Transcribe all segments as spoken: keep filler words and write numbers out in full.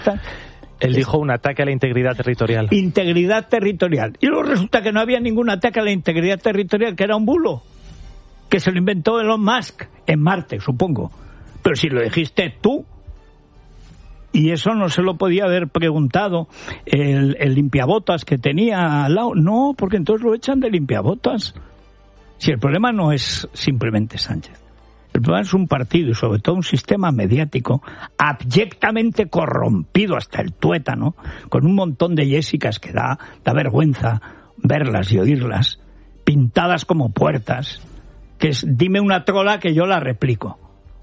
Él dijo un ataque a la integridad territorial. Integridad territorial. Y luego resulta que no había ningún ataque a la integridad territorial, que era un bulo, que se lo inventó Elon Musk en Marte, supongo. Pero si lo dijiste tú, y eso no se lo podía haber preguntado el, el limpiabotas que tenía al lado. No, porque entonces lo echan de limpiabotas. Si el problema no es simplemente Sánchez. El problema es un partido y sobre todo un sistema mediático abyectamente corrompido hasta el tuétano, con un montón de Jessicas que da, da vergüenza verlas y oírlas, pintadas como puertas, que es dime una trola que yo la replico.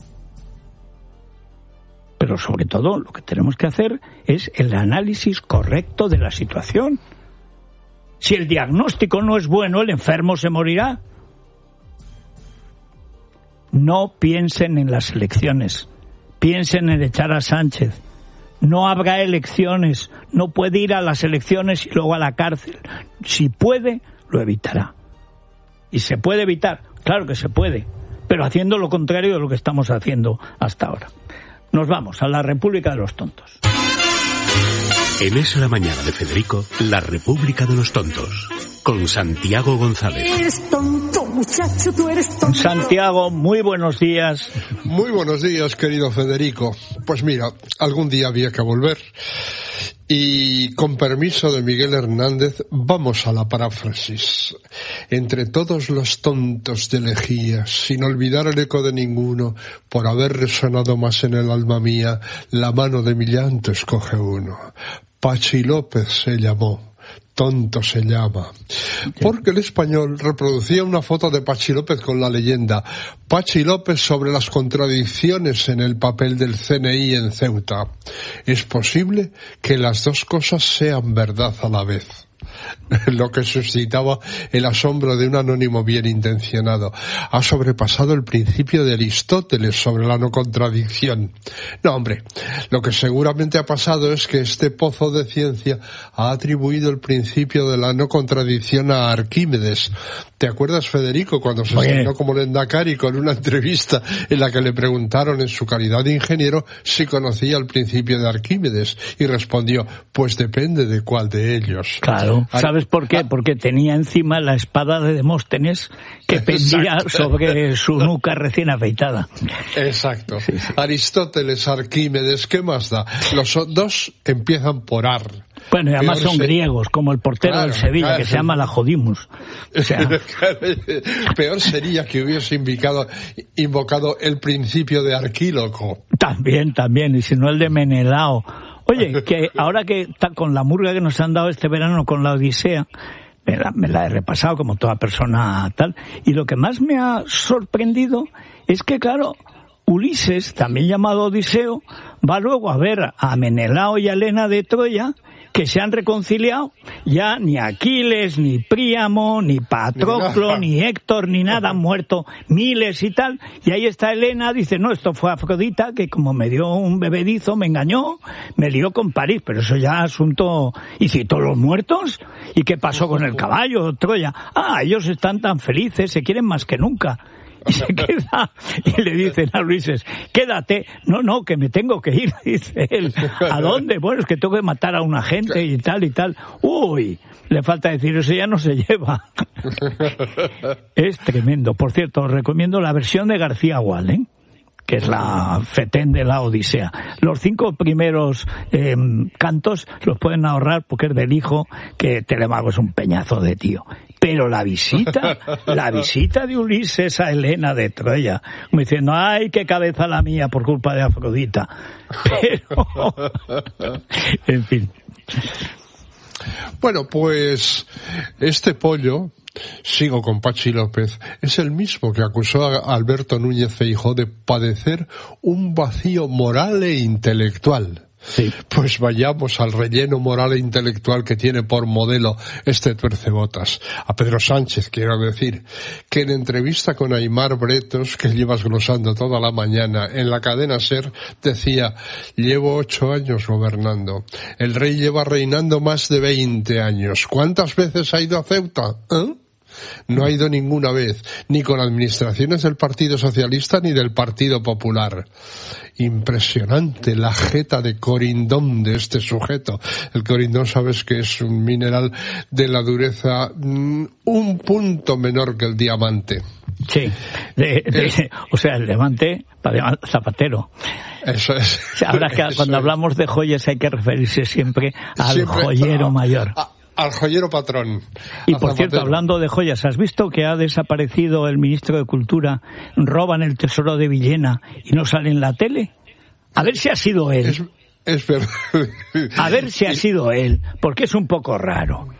Pero sobre todo lo que tenemos que hacer es el análisis correcto de la situación. Si el diagnóstico no es bueno, el enfermo se morirá. No piensen en las elecciones, piensen en echar a Sánchez. No habrá elecciones, no puede ir a las elecciones y luego a la cárcel. Si puede, lo evitará. Y se puede evitar, claro que se puede, pero haciendo lo contrario de lo que estamos haciendo hasta ahora. Nos vamos a la República de los Tontos. En Es la Mañana de Federico, la República de los Tontos, con Santiago González. Eres tonto, muchacho, tú eres tonto. Santiago, muy buenos días. Muy buenos días, querido Federico. Pues mira, algún día había que volver. Y con permiso de Miguel Hernández, vamos a la paráfrasis. Entre todos los tontos de Lejías, sin olvidar el eco de ninguno, por haber resonado más en el alma mía, la mano de mi llanto escoge uno. Pachi López se llamó. Tonto se llama. Porque el español reproducía una foto de Pachi López con la leyenda Pachi López sobre las contradicciones en el papel del C N I en Ceuta. Es posible que las dos cosas sean verdad a la vez. Lo que suscitaba el asombro de un anónimo bien intencionado. Ha sobrepasado el principio de Aristóteles sobre la no contradicción. No, hombre, lo que seguramente ha pasado es que este pozo de ciencia ha atribuido el principio de la no contradicción a Arquímedes. ¿Te acuerdas, Federico, cuando se estrenó como Lendakari con una entrevista en la que le preguntaron en su calidad de ingeniero si conocía el principio de Arquímedes? Y respondió, pues depende de cuál de ellos. Claro. ¿Sabes por qué? Porque tenía encima la espada de Demóstenes que pendía Exacto. sobre su nuca recién afeitada. Exacto. Sí, sí. Aristóteles, Arquímedes, ¿qué más da? Los dos empiezan por ar. Bueno, y además Peor son se... griegos, como el portero claro, del Sevilla, claro. que se llama Lajodimus. O sea... Peor sería que hubiese invocado, invocado el principio de Arquíloco. También, también, y si no el de Menelao. Oye, que ahora que está con la murga que nos han dado este verano con la Odisea, me la, me la he repasado como toda persona tal, y lo que más me ha sorprendido es que, claro, Ulises, también llamado Odiseo, va luego a ver a Menelao y a Helena de Troya, que se han reconciliado, ya ni Aquiles, ni Príamo, ni Patroclo, ni Héctor, ni nada, han muerto miles y tal, y ahí está Helena, dice, no, esto fue Afrodita, que como me dio un bebedizo, me engañó, me lió con París, pero eso ya asunto, y citó los muertos, ¿y qué pasó con el caballo, Troya? Ah, ellos están tan felices, se quieren más que nunca. Y se queda, y le dicen a Ulises, quédate. No, no, que me tengo que ir, dice él. ¿A dónde? Bueno, es que tengo que matar a una gente y tal y tal. Uy, le falta decir, eso ya no se lleva. Es tremendo. Por cierto, os recomiendo la versión de García Gual, ¿eh? que es la Fetén de la Odisea. Los cinco primeros eh, cantos los pueden ahorrar porque es del hijo, que Telemaco es un peñazo de tío. Pero la visita, la visita de Ulises a Helena de Troya, como diciendo, ay, qué cabeza la mía por culpa de Afrodita. Pero, en fin. Bueno, pues este pollo, sigo con Pachi López, es el mismo que acusó a Alberto Núñez Feijóo de padecer un vacío moral e intelectual. Sí. Pues vayamos al relleno moral e intelectual que tiene por modelo este tuercebotas. A Pedro Sánchez, quiero decir, que en entrevista con Aimar Bretos, que llevas glosando toda la mañana, en la cadena SER, decía, llevo ocho años gobernando. El rey lleva reinando más de veinte años. ¿Cuántas veces ha ido a Ceuta? ¿Eh? No ha ido ninguna vez, ni con administraciones del Partido Socialista ni del Partido Popular. Impresionante la jeta de corindón de este sujeto. El corindón, sabes que es un mineral de la dureza mm, un punto menor que el diamante. Sí, de, de, eh, o sea, el diamante para Zapatero. Eso es. O sea, ahora que eso cuando es. hablamos de joyas hay que referirse siempre al Siempre joyero a, mayor. A, al joyero patrón. Y por cierto, hablando de joyas, ¿has visto que ha desaparecido el ministro de Cultura? Roban el tesoro de Villena y no sale en la tele. A ver si ha sido él. Es, es verdad. A ver si ha sido él, porque es un poco raro.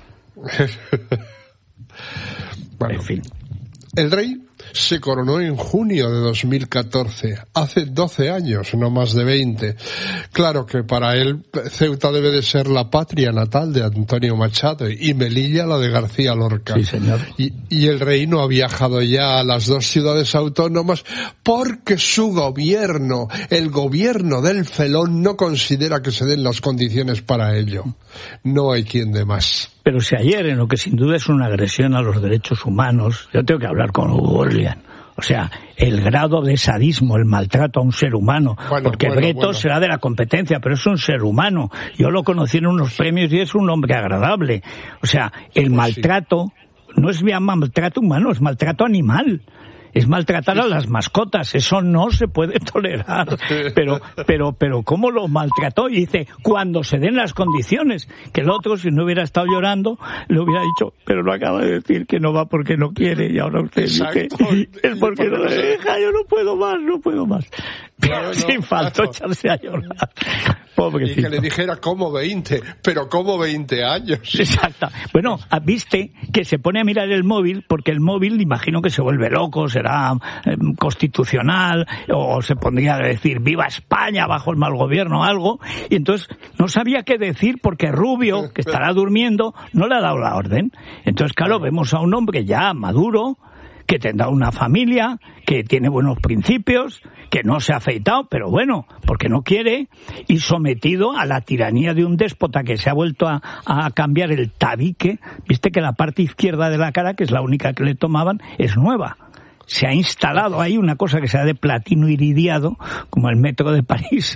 Bueno, en fin. El rey se coronó en junio de dos mil catorce, hace doce años, no más de veinte. Claro que para él Ceuta debe de ser la patria natal de Antonio Machado y Melilla la de García Lorca. Sí, señor. Y, y el rey no ha viajado ya a las dos ciudades autónomas porque su gobierno, el gobierno del felón, no considera que se den las condiciones para ello. No hay quien dé más. Pero si ayer, en lo que sin duda es una agresión a los derechos humanos, yo tengo que hablar con Hugo Orlean. O sea, el grado de sadismo, el maltrato a un ser humano, bueno, porque bueno, Breto bueno. será de la competencia, pero es un ser humano. Yo lo conocí en unos premios y es un hombre agradable. O sea, el maltrato no es bien maltrato humano, es maltrato animal. Es maltratar a las mascotas, eso no se puede tolerar. Pero, pero, pero, ¿cómo lo maltrató? Y dice, cuando se den las condiciones, que el otro, si no hubiera estado llorando, le hubiera dicho, pero lo acaba de decir que no va porque no quiere, y ahora usted Exacto. dice, es porque no le deja, yo no puedo más, no puedo más. Pero no, sin falta claro. echarse a llorar. Pobrecito. Y que le dijera como veinte, pero como veinte años. Exacto. Bueno, viste que se pone a mirar el móvil, porque el móvil, imagino que se vuelve loco, será eh, constitucional, o se pondría a decir viva España bajo el mal gobierno o algo, y entonces no sabía qué decir porque Rubio, que estará durmiendo, no le ha dado la orden. Entonces, claro, vemos a un hombre ya maduro, que tendrá una familia, que tiene buenos principios, que no se ha afeitado, pero bueno, porque no quiere, y sometido a la tiranía de un déspota que se ha vuelto a, a cambiar el tabique. Viste que la parte izquierda de la cara, que es la única que le tomaban, es nueva. Se ha instalado ahí una cosa que sea de platino iridiado, como el metro de París.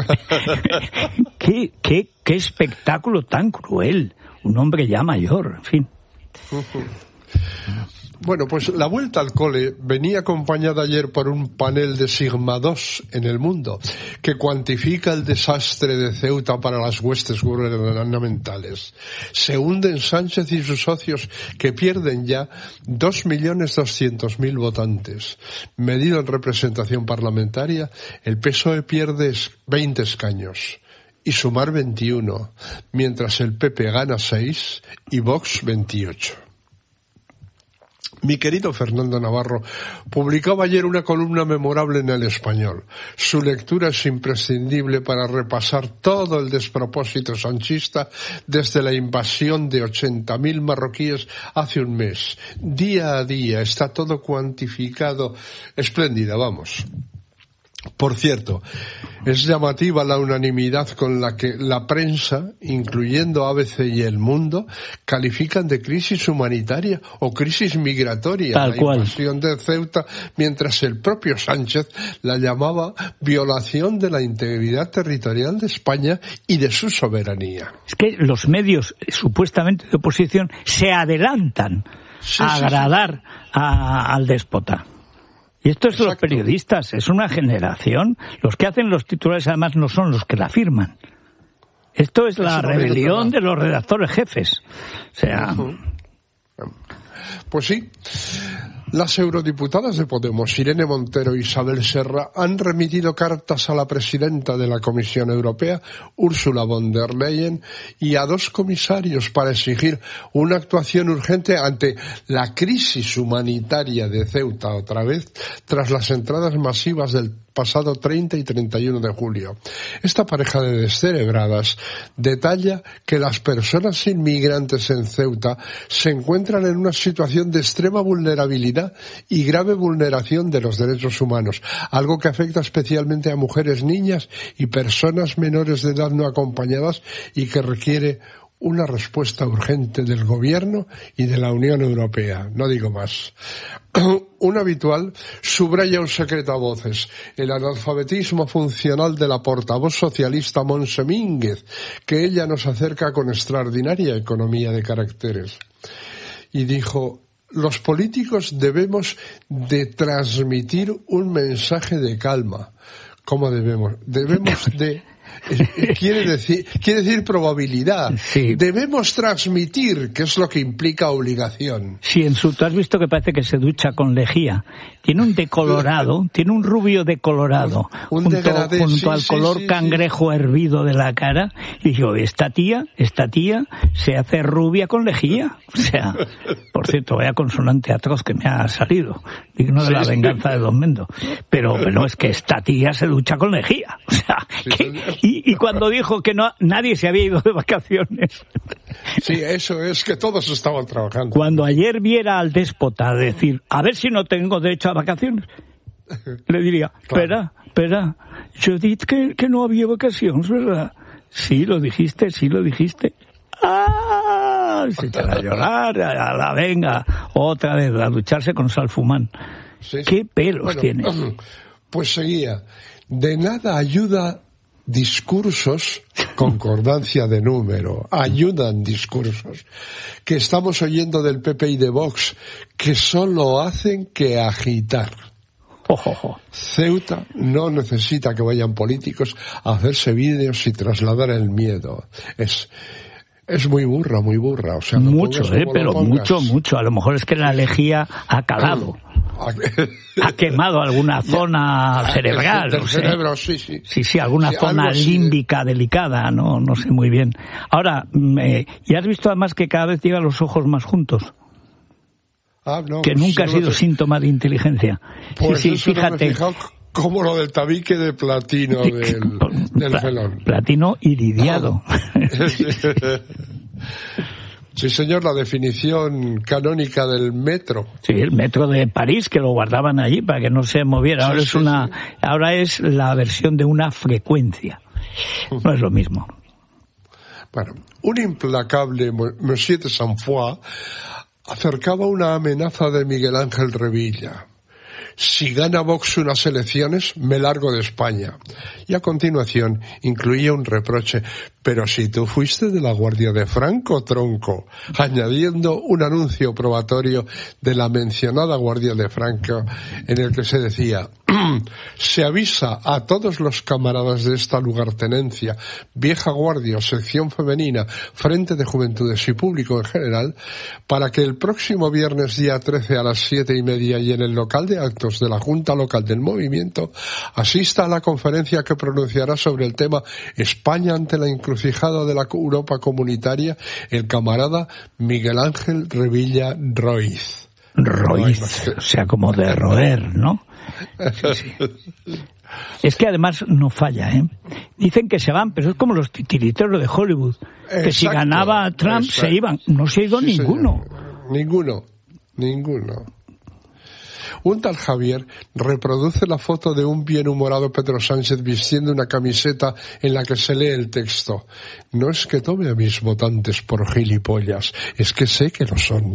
¿Qué, qué, qué espectáculo tan cruel. Un hombre ya mayor, en fin. Bueno, pues la vuelta al cole venía acompañada ayer por un panel de Sigma dos en el mundo, que cuantifica el desastre de Ceuta para las huestes gubernamentales. Se hunden Sánchez y sus socios, que pierden ya dos millones doscientos mil votantes. Medido en representación parlamentaria, el P S O E pierde veinte escaños y Sumar veintiuno, mientras el P P gana seis y Vox veintiocho. Mi querido Fernando Navarro publicaba ayer una columna memorable en El Español. Su lectura es imprescindible para repasar todo el despropósito sanchista desde la invasión de ochenta mil marroquíes hace un mes. Día a día está todo cuantificado. Espléndida, vamos. Por cierto, es llamativa la unanimidad con la que la prensa, incluyendo A B C y El Mundo, califican de crisis humanitaria o crisis migratoria Tal la cual. invasión de Ceuta, mientras el propio Sánchez la llamaba violación de la integridad territorial de España y de su soberanía. Es que los medios supuestamente de oposición se adelantan Sí, a sí, agradar sí. A, al déspota. Y esto es Exacto. Los periodistas, es una generación. Los que hacen los titulares además no son los que la firman. Esto es la Eso rebelión de los redactores jefes. O sea... Pues sí. Las eurodiputadas de Podemos, Irene Montero y Isabel Serra, han remitido cartas a la presidenta de la Comisión Europea, Ursula von der Leyen, y a dos comisarios para exigir una actuación urgente ante la crisis humanitaria de Ceuta otra vez, tras las entradas masivas del pasado treinta y treinta y uno de julio. Esta pareja de descerebradas detalla que las personas inmigrantes en Ceuta se encuentran en una situación de extrema vulnerabilidad y grave vulneración de los derechos humanos, algo que afecta especialmente a mujeres, niñas y personas menores de edad no acompañadas y que requiere una respuesta urgente del Gobierno y de la Unión Europea. No digo más. Un habitual subraya un secreto a voces: el analfabetismo funcional de la portavoz socialista Montse Mínguez, que ella nos acerca con extraordinaria economía de caracteres. Y dijo: los políticos debemos de transmitir un mensaje de calma. ¿Cómo debemos? Debemos de... Quiere decir, quiere decir probabilidad. Sí. Debemos transmitir, que es lo que implica obligación. Sí, en su, tú has visto que parece que se ducha con lejía. Tiene un decolorado, tiene un rubio decolorado, un junto, degradé, junto sí, al sí, color sí, cangrejo sí. hervido de la cara. Y digo, esta tía, esta tía se hace rubia con lejía. O sea, por cierto, vaya consonante atroz que me ha salido, digno de sí, la sí. venganza de Don Mendo. Pero, pero es que esta tía se ducha con lejía. O sea, Sí, que, y, y cuando dijo que no, nadie se había ido de vacaciones. Sí, eso es, que todos estaban trabajando. Cuando ayer viera al déspota decir, a ver si no tengo derecho a vacaciones, le diría, espera, espera, yo dije que, que no había vacaciones, ¿verdad? Sí, lo dijiste, sí lo dijiste. ¡Ah! Se echará a llorar, a la venga, otra vez, a ducharse con salfumán. Sí, sí. ¿Qué pelos Bueno, tiene? Pues seguía. De nada ayuda discursos, concordancia de número, ayudan discursos que estamos oyendo del P P y de Vox, que solo hacen que agitar. Ojojo. Ceuta no necesita que vayan políticos a hacerse vídeos y trasladar el miedo. Es es muy burra, muy burra. O sea, no mucho, pongas eh, como pero lo pongas. mucho, mucho. A lo mejor es que la lejía ha calado. Ha quemado alguna zona cerebral. Del No sé. cerebro, sí, sí. Sí, sí, alguna Sí, zona algo así de- límbica delicada, no no sé muy bien. Ahora, eh, ¿y has visto además que cada vez lleva los ojos más juntos? Ah, no, Que pues nunca ha eso no sido te- síntoma de inteligencia. Pues sí, sí, eso no me he fíjate. fijado, como lo del tabique de platino del, del Pla- felón. Platino iridiado. Sí, señor, la definición canónica del metro. Sí, el metro de París, que lo guardaban allí para que no se moviera. Ahora Sí, es sí, una, sí. ahora es la versión de una frecuencia. No es lo mismo. Bueno, un implacable Monsieur de Saint-Foy acercaba una amenaza de Miguel Ángel Revilla. Si gana Vox unas elecciones, me largo de España. Y a continuación incluía un reproche: pero si tú fuiste de la Guardia de Franco, tronco, añadiendo un anuncio probatorio de la mencionada Guardia de Franco en el que se decía: se avisa a todos los camaradas de esta lugartenencia, vieja guardia o sección femenina, Frente de Juventudes y público en general, para que el próximo viernes día trece a las siete y media y en el local de actos de la Junta Local del Movimiento asista a la conferencia que pronunciará sobre el tema España ante la encrucijada de la Europa comunitaria el camarada Miguel Ángel Revilla Roiz. Roiz, o sea, como de roer, ¿no? Sí, sí. Es que además no falla, ¿eh? Dicen que se van, pero es como los titiriteros de Hollywood, que Exacto, si ganaba Trump exacto. se iban. No se ha ido Sí, ninguno. señor. Ninguno, ninguno. Un tal Javier reproduce la foto de un bienhumorado Pedro Sánchez vistiendo una camiseta en la que se lee el texto: no es que tome a mis votantes por gilipollas, es que sé que lo son.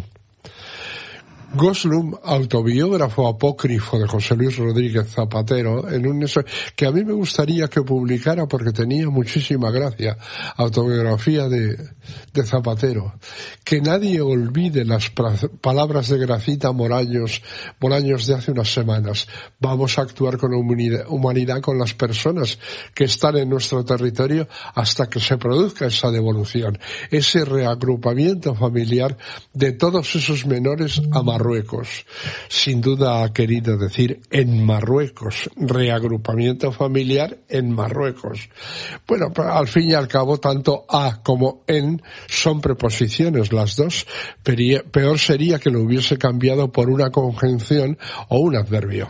Goslum, autobiógrafo apócrifo de José Luis Rodríguez Zapatero, en un eso que a mí me gustaría que publicara porque tenía muchísima gracia, autobiografía de, de Zapatero. Que nadie olvide las pra- palabras de Gracita Moraños, Bolaños de hace unas semanas: vamos a actuar con humanidad, humanidad con las personas que están en nuestro territorio hasta que se produzca esa devolución, ese reagrupamiento familiar de todos esos menores a Marruecos. Sin duda ha querido decir en Marruecos, reagrupamiento familiar en Marruecos. Bueno, al fin y al cabo, tanto a como en son preposiciones las dos. Peor sería que lo hubiese cambiado por una conjunción o un adverbio.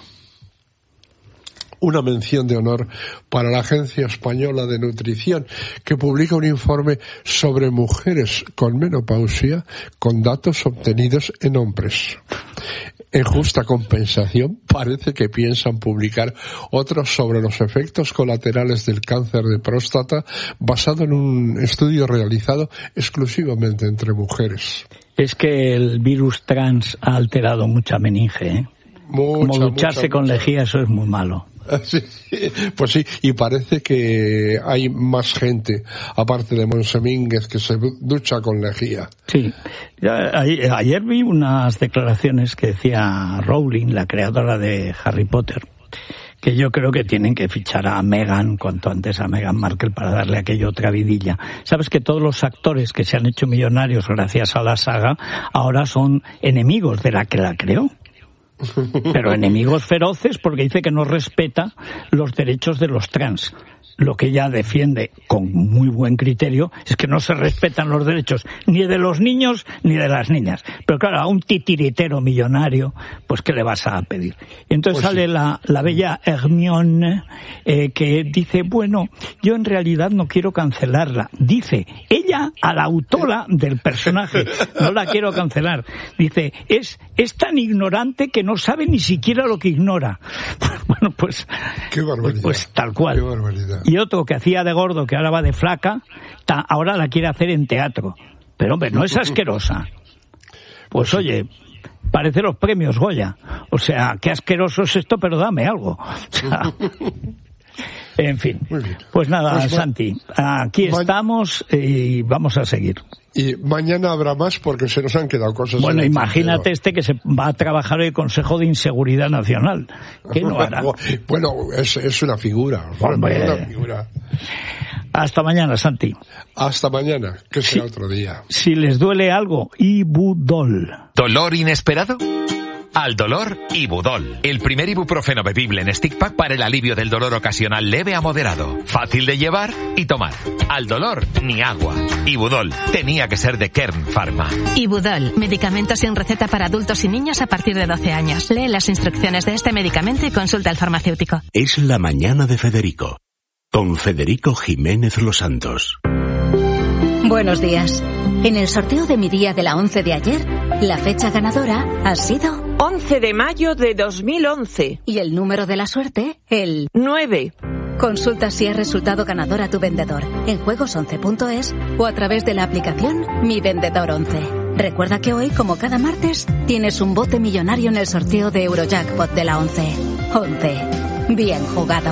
Una mención de honor para la Agencia Española de Nutrición, que publica un informe sobre mujeres con menopausia con datos obtenidos en hombres. En justa compensación, parece que piensan publicar otros sobre los efectos colaterales del cáncer de próstata basado en un estudio realizado exclusivamente entre mujeres. Es que el virus trans ha alterado mucha meninge, ¿eh? Mucha, Como ducharse mucha, con mucha. lejía, eso es muy malo. Sí, pues sí, y parece que hay más gente, aparte de Monsemínguez, que se ducha con lejía. Sí. Ya, a- ayer vi unas declaraciones que decía Rowling, la creadora de Harry Potter, que yo creo que tienen que fichar a Meghan, cuanto antes a Meghan Markle, para darle aquello otra vidilla. Sabes que todos los actores que se han hecho millonarios gracias a la saga ahora son enemigos de la que la creó. Pero enemigos feroces porque dice que no respeta los derechos de los trans. Lo que ella defiende con muy buen criterio es que no se respetan los derechos ni de los niños ni de las niñas. Pero claro, a un titiritero millonario, pues ¿qué le vas a pedir? Y entonces Pues sale sí. la, la bella Hermione, eh, que dice, bueno, yo en realidad no quiero cancelarla. Dice, ella a la autora del personaje, no la quiero cancelar. Dice, es, es tan ignorante que no sabe ni siquiera lo que ignora. Bueno, pues, Qué barbaridad. pues tal cual. Qué barbaridad. Y otro que hacía de gordo, que ahora va de flaca, ta- ahora la quiere hacer en teatro. Pero hombre, no es asquerosa. Pues oye, parece los premios Goya. O sea, qué asqueroso es esto, pero dame algo. O sea, en fin. Muy bien. Pues nada, Pues ma- Santi, aquí ma- estamos y vamos a seguir. Y mañana habrá más porque se nos han quedado cosas. Bueno, en el imagínate tintero. este que se va a trabajar el Consejo de Inseguridad Nacional. ¿Qué no hará? Bueno, es, es una figura. Hombre. Una figura. Hasta mañana, Santi. Hasta mañana, que será Sí. otro día. Si les duele algo, Ibudol. ¿Dolor inesperado? Al dolor, Ibudol. El primer ibuprofeno bebible en stick pack para el alivio del dolor ocasional leve a moderado. Fácil de llevar y tomar. Al dolor, ni agua. Ibudol. Tenía que ser de Kern Pharma. Ibudol. Medicamento sin receta para adultos y niños a partir de doce años. Lee las instrucciones de este medicamento y consulta al farmacéutico. Es la mañana de Federico. Con Federico Jiménez Los Santos. Buenos días. En el sorteo de mi día de la once de ayer, la fecha ganadora ha sido once de mayo de dos mil once. Y el número de la suerte, el nueve. Consulta si es resultado ganador a tu vendedor en juegos once punto es o a través de la aplicación Mi Vendedor once. Recuerda que hoy, como cada martes, tienes un bote millonario en el sorteo de Eurojackpot de la once. once. Bien jugado.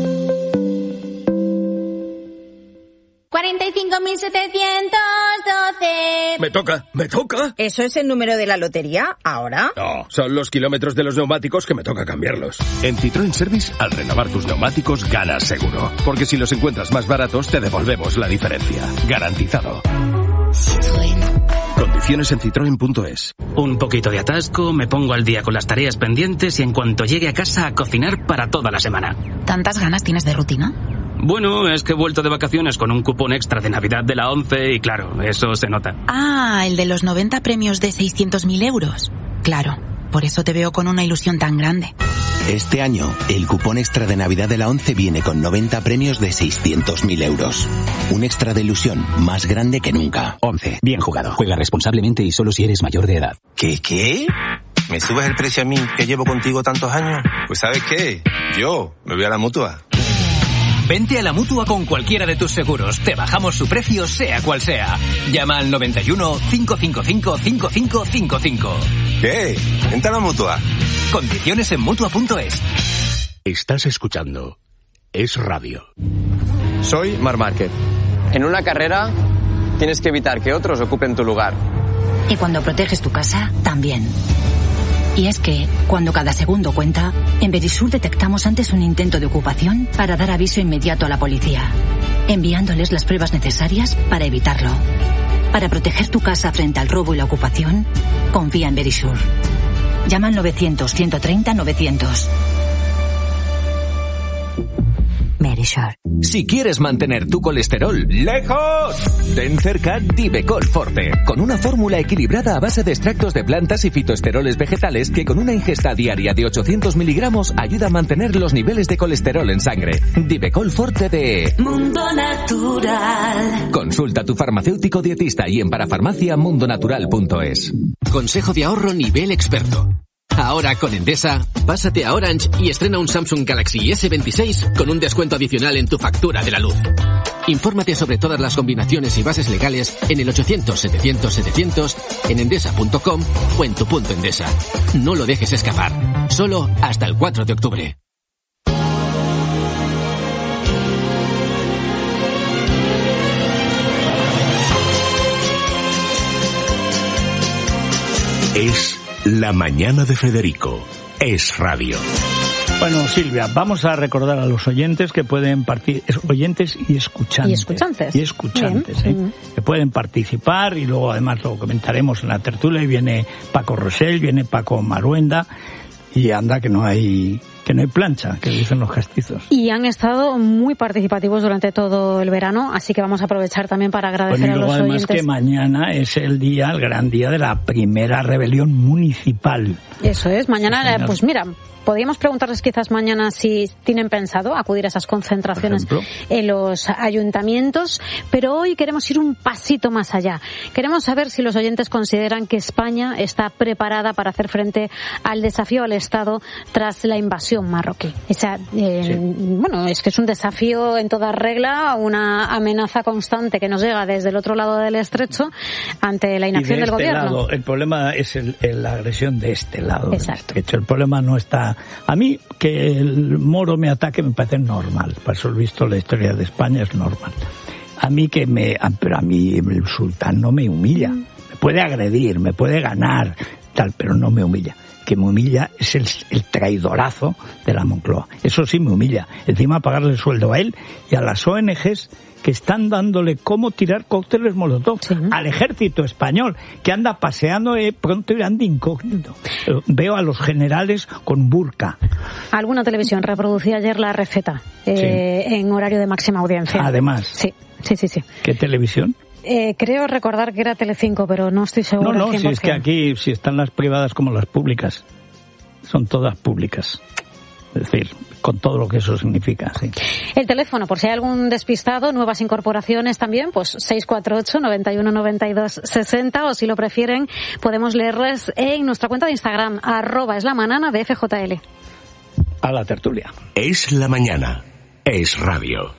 cuarenta y cinco mil setecientos doce. Me toca, me toca. ¿Eso es el número de la lotería ahora? No, son los kilómetros de los neumáticos que me toca cambiarlos. En Citroën Service, al renovar tus neumáticos, ganas seguro. Porque si los encuentras más baratos, te devolvemos la diferencia. Garantizado. Citroën. Condiciones en citroen punto es. Un poquito de atasco, me pongo al día con las tareas pendientes y en cuanto llegue a casa a cocinar para toda la semana. ¿Tantas ganas tienes de rutina? Bueno, es que he vuelto de vacaciones con un cupón extra de Navidad de la once y claro, eso se nota. Ah, el de los noventa premios de seiscientos mil euros. Claro, por eso te veo con una ilusión tan grande. Este año, el cupón extra de Navidad de la once viene con noventa premios de seiscientos mil euros. Un extra de ilusión más grande que nunca. once. Bien jugado. Juega responsablemente y solo si eres mayor de edad. ¿Qué, qué? ¿Me subes el precio a mí que llevo contigo tantos años? Pues ¿sabes qué? Yo me voy a la Mutua. Vente a la Mutua con cualquiera de tus seguros. Te bajamos su precio, sea cual sea. Llama al noventa y uno, cinco cinco cinco, cinco cinco cinco cinco. ¿Qué? Vente a la Mutua. Condiciones en Mutua punto es. Estás escuchando Es Radio. Soy Marc Márquez. En una carrera tienes que evitar que otros ocupen tu lugar. Y cuando proteges tu casa, también. Y es que, cuando cada segundo cuenta, en Verisur detectamos antes un intento de ocupación para dar aviso inmediato a la policía, enviándoles las pruebas necesarias para evitarlo. Para proteger tu casa frente al robo y la ocupación, confía en Verisur. Llama al novecientos, ciento treinta, novecientos. Verisur. Si quieres mantener tu colesterol lejos, ten cerca Divecol Forte, con una fórmula equilibrada a base de extractos de plantas y fitoesteroles vegetales que con una ingesta diaria de ochocientos miligramos ayuda a mantener los niveles de colesterol en sangre. Divecol Forte de Mundo Natural. Consulta a tu farmacéutico dietista y en parafarmacia mundonatural punto es. Consejo de ahorro nivel experto. Ahora con Endesa, pásate a Orange y estrena un Samsung Galaxy ese veintiséis con un descuento adicional en tu factura de la luz. Infórmate sobre todas las combinaciones y bases legales en el ochocientos setecientos setecientos, en endesa punto com o en tu punto Endesa. No lo dejes escapar. Solo hasta el cuatro de octubre. Es La Mañana de Federico. Es radio. Bueno, Silvia, vamos a recordar a los oyentes que pueden participar, oyentes y escuchantes. Y escuchantes. Y escuchantes, ¿eh? Uh-huh. Que pueden participar y luego además lo comentaremos en la tertulia. Y viene Paco Rosell, viene Paco Maruenda y anda que no hay... que no hay plancha, que dicen los castizos. Y han estado muy participativos durante todo el verano, así que vamos a aprovechar también para agradecer bueno, y luego, a los además oyentes. Que mañana es el día, el gran día de la primera rebelión municipal. Eso es, mañana, sí, pues mira, podríamos preguntarles quizás mañana si tienen pensado acudir a esas concentraciones en los ayuntamientos, pero hoy queremos ir un pasito más allá. Queremos saber si los oyentes consideran que España está preparada para hacer frente al desafío al Estado tras la invasión marroquí. Esa, eh, sí. Bueno, es que es un desafío en toda regla, una amenaza constante que nos llega desde el otro lado del estrecho ante la inacción y de del este gobierno. Lado, el problema es el, el, la agresión de este lado. Exacto. De hecho, el problema no está... A mí que el moro me ataque me parece normal. Por eso he visto la historia de España, es normal. A mí que me... Pero a mí el sultán no me humilla. Mm. Me puede agredir, me puede ganar, tal, pero no me humilla. Que me humilla es el, el traidorazo de la Moncloa. Eso sí me humilla. Encima pagarle el sueldo a él y a las O N Ges que están dándole cómo tirar cócteles molotov sí. al ejército español, que anda paseando, eh, pronto irán de incógnito. Veo a los generales con burka. Alguna televisión reproducía ayer la receta eh, sí. en horario de máxima audiencia. Además. Sí, sí, sí. sí. ¿Qué televisión? Eh, creo recordar que era Telecinco, pero no estoy seguro. No, no, si es que aquí, si están las privadas como las públicas, son todas públicas. Es decir, con todo lo que eso significa, sí. El teléfono, por si hay algún despistado, nuevas incorporaciones también, pues seis cuatro ocho, noventa y uno, noventa y dos, sesenta, o si lo prefieren, podemos leerles en nuestra cuenta de Instagram, arroba es la manana de F J L. A la tertulia. Es la mañana. Es radio.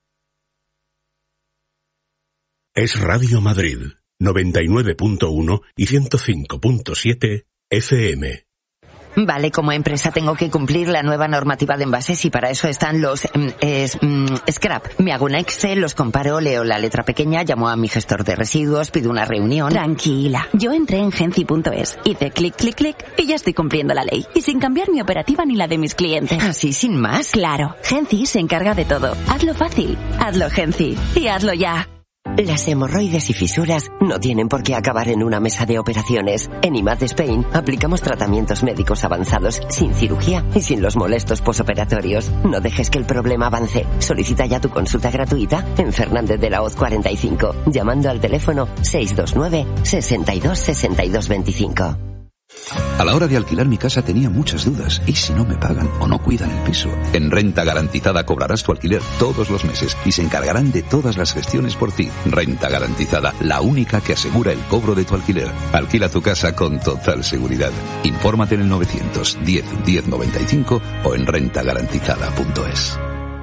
Es Radio Madrid, noventa y nueve punto uno y ciento cinco punto siete F M. Vale, como empresa tengo que cumplir la nueva normativa de envases y para eso están los es, mm, scrap. Me hago un Excel, los comparo, leo la letra pequeña, llamo a mi gestor de residuos, pido una reunión. Tranquila, yo entré en genci punto es, hice clic, clic, clic y ya estoy cumpliendo la ley. Y sin cambiar mi operativa ni la de mis clientes. ¿Así sin más? Claro, Genci se encarga de todo. Hazlo fácil, hazlo Genci y hazlo ya. Las hemorroides y fisuras no tienen por qué acabar en una mesa de operaciones. En I M A D Spain aplicamos tratamientos médicos avanzados sin cirugía y sin los molestos posoperatorios. No dejes que el problema avance. Solicita ya tu consulta gratuita en Fernández de la Hoz cuarenta y cinco, llamando al teléfono seis dos nueve, sesenta y dos, sesenta y dos veinticinco. A la hora de alquilar mi casa tenía muchas dudas. ¿Y si no me pagan o no cuidan el piso? En Renta Garantizada cobrarás tu alquiler todos los meses y se encargarán de todas las gestiones por ti. Renta Garantizada, la única que asegura el cobro de tu alquiler. Alquila tu casa con total seguridad. Infórmate en el novecientos diez, diez noventa y cinco o en renta garantizada punto es.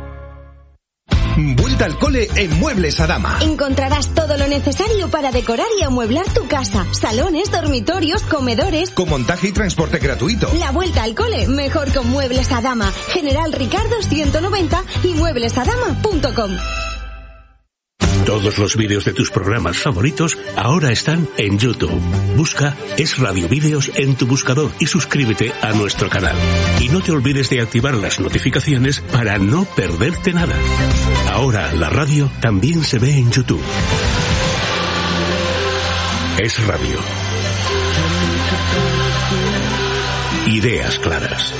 Vuelta al cole en Muebles Adama. Encontrarás todo lo necesario para decorar y amueblar tu casa. Salones, dormitorios, comedores. Con montaje y transporte gratuito. La vuelta al cole mejor con Muebles Adama. General Ricardo ciento noventa y muebles adama punto com. Todos los vídeos de tus programas favoritos ahora están en YouTube. Busca Es Radio Vídeos en tu buscador y suscríbete a nuestro canal. Y no te olvides de activar las notificaciones para no perderte nada. Ahora la radio también se ve en YouTube. Es Radio. Ideas claras.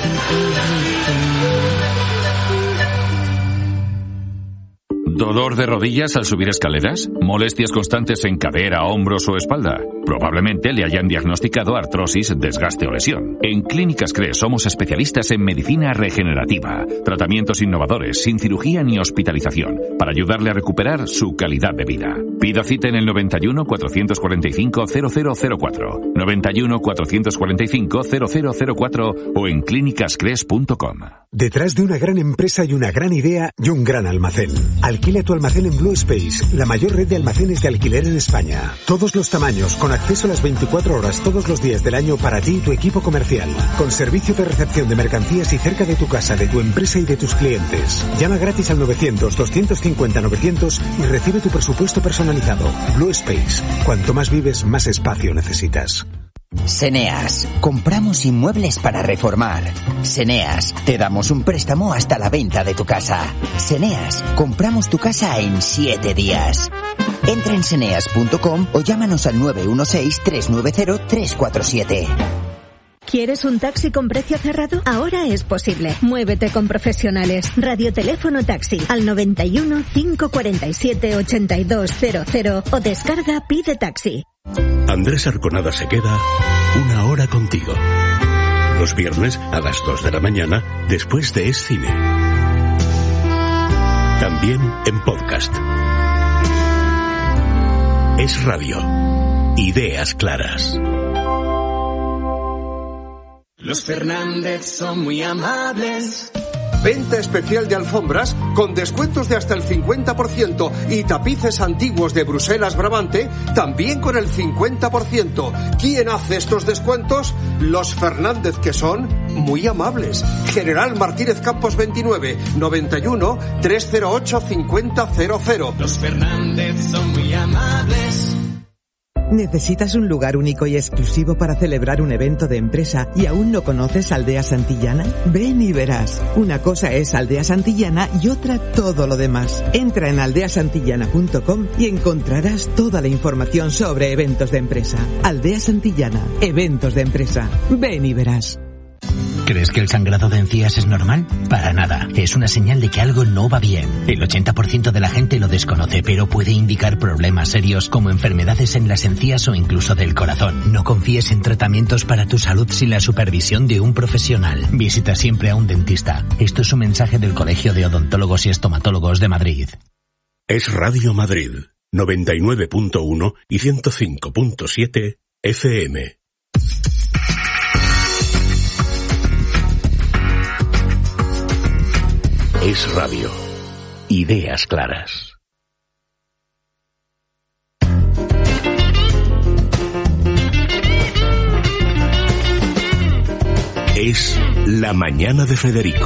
¿Dolor de rodillas al subir escaleras? ¿Molestias constantes en cadera, hombros o espalda? Probablemente le hayan diagnosticado artrosis, desgaste o lesión. En Clínicas C R E somos especialistas en medicina regenerativa, tratamientos innovadores, sin cirugía ni hospitalización, para ayudarle a recuperar su calidad de vida. Pida cita en el noventa y uno, cuatrocientos cuarenta y cinco, cero cero cero cuatro, noventa y uno, cuatrocientos cuarenta y cinco, cero cero cero cuatro o en clínicas cres punto com. Detrás de una gran empresa hay una gran idea y un gran almacén. Alquila tu almacén en Blue Space, la mayor red de almacenes de alquiler en España. Todos los tamaños, con acceso a las veinticuatro horas todos los días del año para ti y tu equipo comercial. Con servicio de recepción de mercancías y cerca de tu casa, de tu empresa y de tus clientes. Llama gratis al novecientos, doscientos cincuenta, novecientos y recibe tu presupuesto personalizado. Blue Space. Cuanto más vives, más espacio necesitas. Seneas. Compramos inmuebles para reformar. Seneas. Te damos un préstamo hasta la venta de tu casa. Seneas. Compramos tu casa en siete días. Entra en seneas punto com o llámanos al nueve uno seis, tres nueve cero, tres cuatro siete. ¿Quieres un taxi con precio cerrado? Ahora es posible. Muévete con profesionales. Radioteléfono taxi al noventa y uno, cinco cuarenta y siete, ochenta y dos cero cero o descarga Pide Taxi. Andrés Arconada se queda una hora contigo. Los viernes a las dos de la mañana después de Es Cine. También en podcast. Es Radio. Ideas claras. Los Fernández son muy amables. Venta especial de alfombras con descuentos de hasta el cincuenta por ciento y tapices antiguos de Bruselas Brabante también con el cincuenta por ciento. ¿Quién hace estos descuentos? Los Fernández, que son muy amables. General Martínez Campos veintinueve, noventa y uno, trescientos ocho, cincuenta cero cero. Los Fernández son muy amables. ¿Necesitas un lugar único y exclusivo para celebrar un evento de empresa y aún no conoces Aldea Santillana? Ven y verás. Una cosa es Aldea Santillana y otra todo lo demás. Entra en aldea santillana punto com y encontrarás toda la información sobre eventos de empresa. Aldea Santillana, eventos de empresa. Ven y verás. ¿Crees que el sangrado de encías es normal? Para nada. Es una señal de que algo no va bien. El ochenta por ciento de la gente lo desconoce, pero puede indicar problemas serios como enfermedades en las encías o incluso del corazón. No confíes en tratamientos para tu salud sin la supervisión de un profesional. Visita siempre a un dentista. Esto es un mensaje del Colegio de Odontólogos y Estomatólogos de Madrid. Es Radio Madrid, noventa y nueve punto uno y ciento cinco punto siete F M. Es Radio. Ideas claras. Es la mañana de Federico.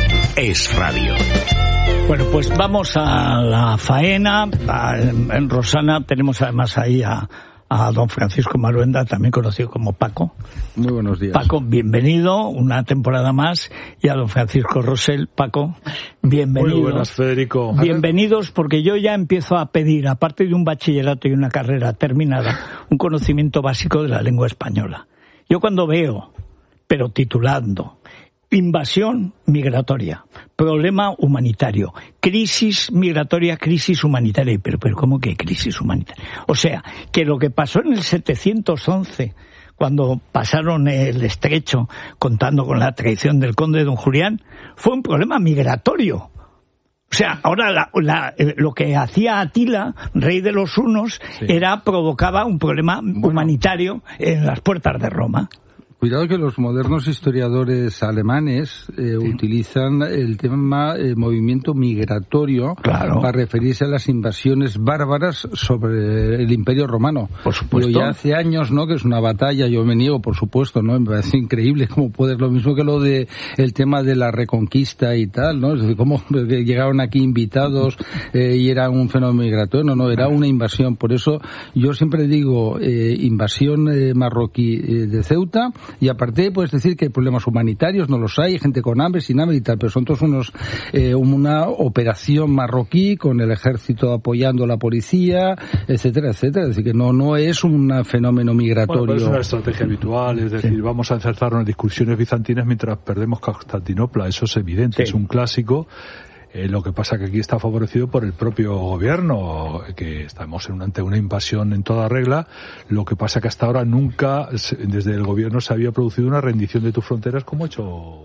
Es Radio. Bueno, pues vamos a la faena. En Rosana tenemos además ahí a, a don Francisco Maruenda, también conocido como Paco. Muy buenos días. Paco, bienvenido, una temporada más. Y a don Francisco Rosell. Paco, bienvenido. Muy buenas, Federico. Bienvenidos, porque yo ya empiezo a pedir, aparte de un bachillerato y una carrera terminada, un conocimiento básico de la lengua española. Yo cuando veo, pero titulando, invasión migratoria, problema humanitario, crisis migratoria, crisis humanitaria. Pero, pero ¿cómo que crisis humanitaria? O sea, que lo que pasó en el setecientos once, cuando pasaron el estrecho, contando con la traición del conde don Julián, fue un problema migratorio. O sea, ahora la, la, lo que hacía Atila, rey de los hunos, sí, era provocaba un problema bueno, humanitario en las puertas de Roma. Cuidado que los modernos historiadores alemanes eh, sí. utilizan el tema eh, movimiento migratorio claro. para referirse a las invasiones bárbaras sobre el Imperio Romano. Por supuesto. Pero ya hace años, ¿no?, que es una batalla, yo me niego, por supuesto, ¿no? Me parece increíble cómo puede, lo mismo que lo de el tema de la reconquista y tal, ¿no? Es decir, cómo llegaron aquí invitados eh, y era un fenómeno migratorio. No, no, era una invasión. Por eso yo siempre digo eh, invasión eh, marroquí eh, de Ceuta. Y aparte, puedes decir que hay problemas humanitarios, no los hay, gente con hambre, sin hambre y tal, pero son todos unos, eh, una operación marroquí con el ejército apoyando a la policía, etcétera, etcétera. Es decir, que no, no es un fenómeno migratorio. Bueno, es una estrategia habitual, es decir, sí. vamos a enzarzarnos en discusiones bizantinas mientras perdemos Constantinopla, eso es evidente, sí. es un clásico. Eh, lo que pasa que aquí está favorecido por el propio gobierno, que estamos en, ante una invasión en toda regla. Lo que pasa que hasta ahora nunca, desde el gobierno, se había producido una rendición de tus fronteras como ha hecho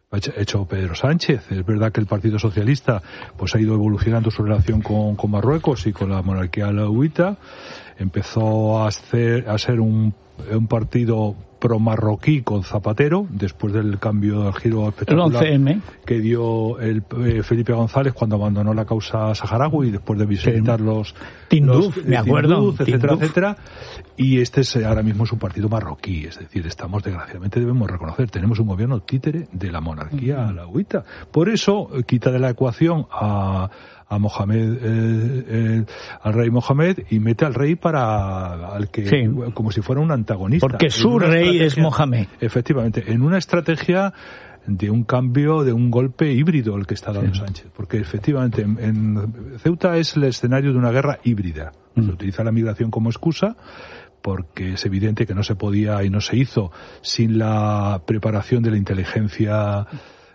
hecho Pedro Sánchez. Es verdad que el Partido Socialista pues ha ido evolucionando su relación con, con Marruecos y con la monarquía alauita. Empezó a hacer a ser un, un partido pro-marroquí con Zapatero, después del cambio del giro espectacular el once eme que dio el eh, Felipe González cuando abandonó la causa saharaui, después de visitar sí. los Tinduf, los, me acuerdo, Tinduf, etcétera, Tinduf. etcétera. Y este es ahora mismo es un partido marroquí, es decir, estamos, desgraciadamente debemos reconocer, tenemos un gobierno títere de la monarquía uh-huh. alauita. Por eso quita de la ecuación a a Mohamed, eh, eh, al rey Mohamed, y mete al rey para al que sí. como si fuera un antagonista. Porque su rey es Mohamed. Efectivamente, en una estrategia de un cambio, de un golpe híbrido el que está dando sí. Sánchez. Porque efectivamente en, en Ceuta es el escenario de una guerra híbrida. Mm. Se utiliza la migración como excusa, porque es evidente que no se podía y no se hizo sin la preparación de la inteligencia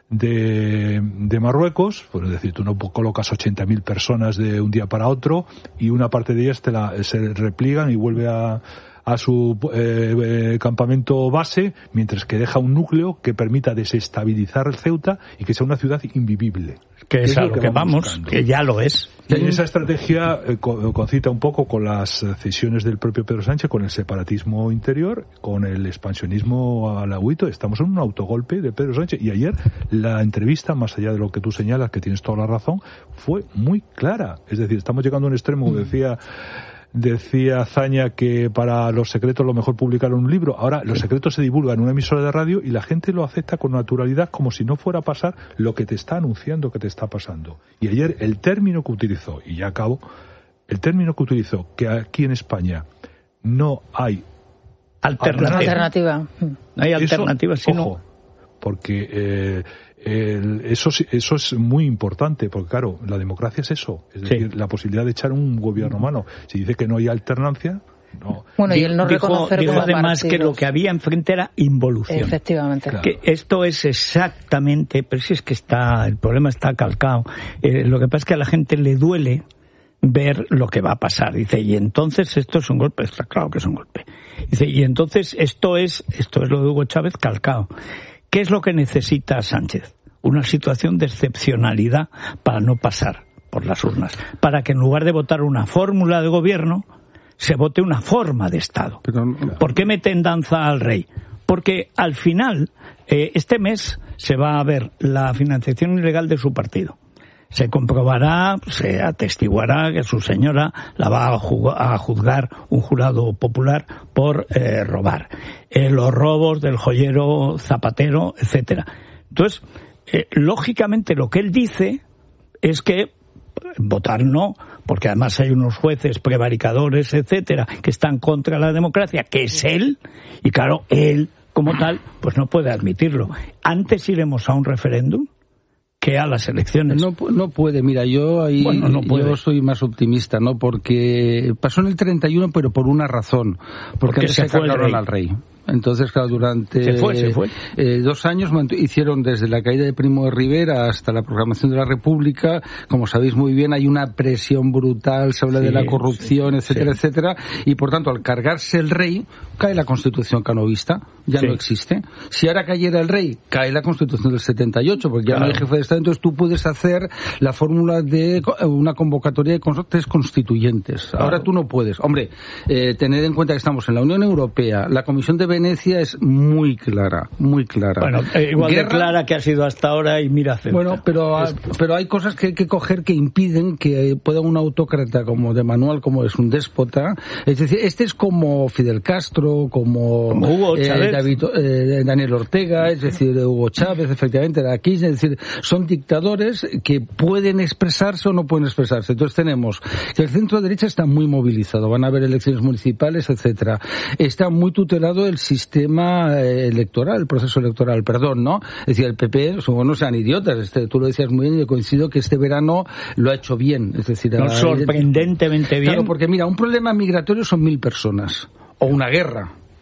de, de Marruecos. Pues es decir, tú no colocas ochenta mil personas de un día para otro y una parte de ellas te la, se repliegan y vuelve a a su eh, campamento base, mientras que deja un núcleo que permita desestabilizar el Ceuta y que sea una ciudad invivible. Que es, es a lo que, que vamos, buscando. Que ya lo es. Y esa estrategia eh, concita un poco con las cesiones del propio Pedro Sánchez, con el separatismo interior, con el expansionismo alauito. Estamos en un autogolpe de Pedro Sánchez. Y ayer la entrevista, más allá de lo que tú señalas, que tienes toda la razón, fue muy clara. Es decir, estamos llegando a un extremo, como decía Decía Zaña, que para los secretos lo mejor publicar un libro. Ahora los secretos se divulgan en una emisora de radio y la gente lo acepta con naturalidad, como si no fuera a pasar lo que te está anunciando que te está pasando. Y ayer el término que utilizó, y ya acabo, el término que utilizó, que aquí en España no hay alternativa. alternativa. No hay alternativa, Eso, sino... Ojo, porque eh, el, eso, eso es muy importante, porque claro, la democracia es eso, es decir, sí. la posibilidad de echar un gobierno humano. Si dice que no hay alternancia, no. Bueno, y el no dijo, reconocer dijo como además partidos. Que lo que había enfrente era involución. Efectivamente. Claro. Que esto es exactamente, pero si es que está, el problema está calcado. Eh, lo que pasa es que a la gente le duele ver lo que va a pasar. Dice, y entonces esto es un golpe, está claro que es un golpe. Dice, y entonces esto es, esto es lo de Hugo Chávez calcado. ¿Qué es lo que necesita Sánchez? Una situación de excepcionalidad para no pasar por las urnas. Para que en lugar de votar una fórmula de gobierno, se vote una forma de Estado. Pero, ¿por qué mete en danza al rey? Porque al final, eh, este mes se va a ver la financiación ilegal de su partido. Se comprobará, se atestiguará que su señora la va a, jug- a juzgar un jurado popular por eh, robar. Eh, los robos del joyero Zapatero, etcétera. Entonces, eh, lógicamente lo que él dice es que votar no, porque además hay unos jueces prevaricadores, etcétera, que están contra la democracia, que es él, y claro, él como tal, pues no puede admitirlo. Antes iremos a un referéndum que a las elecciones. No, no puede, mira, yo ahí bueno, no puede. Yo soy más optimista, ¿no? Porque pasó en el treinta y uno, pero por una razón. Porque, porque se, se cargaron al rey. Entonces, claro, durante se fue, se fue. Eh, dos años hicieron desde la caída de Primo de Rivera hasta la proclamación de la República. Como sabéis muy bien, hay una presión brutal, se habla sí, de la corrupción, sí, etcétera, sí. etcétera. Y por tanto, al cargarse el rey, cae la Constitución canovista, ya sí. no existe. Si ahora cayera el rey, cae la Constitución del setenta y ocho, porque ya claro. no hay jefe de Estado. Entonces tú puedes hacer la fórmula de una convocatoria de tres constituyentes. Claro. Ahora tú no puedes. Hombre, eh, tened en cuenta que estamos en la Unión Europea, la Comisión de Venecia es muy clara, muy clara. Bueno, eh, igual Guerra, de clara que ha sido hasta ahora y mira Ceuta. Bueno, pero, es... pero hay cosas que hay que coger que impiden que pueda un autócrata como de manual, como es un déspota. Es decir, este es como Fidel Castro, como, como Hugo eh, Chávez. David, eh, Daniel Ortega, es decir, Hugo Chávez, efectivamente, de aquí, es decir, son dictadores que pueden expresarse o no pueden expresarse. Entonces tenemos que el centro derecha está muy movilizado, van a haber elecciones municipales, etcétera. Está muy tutelado el sistema electoral, el proceso electoral, perdón, ¿no? Es decir, el P P, no sean idiotas, este, tú lo decías muy bien y yo coincido que este verano lo ha hecho bien, es decir, no, sorprendentemente bien. Claro, porque mira, un problema migratorio son mil personas, o una guerra.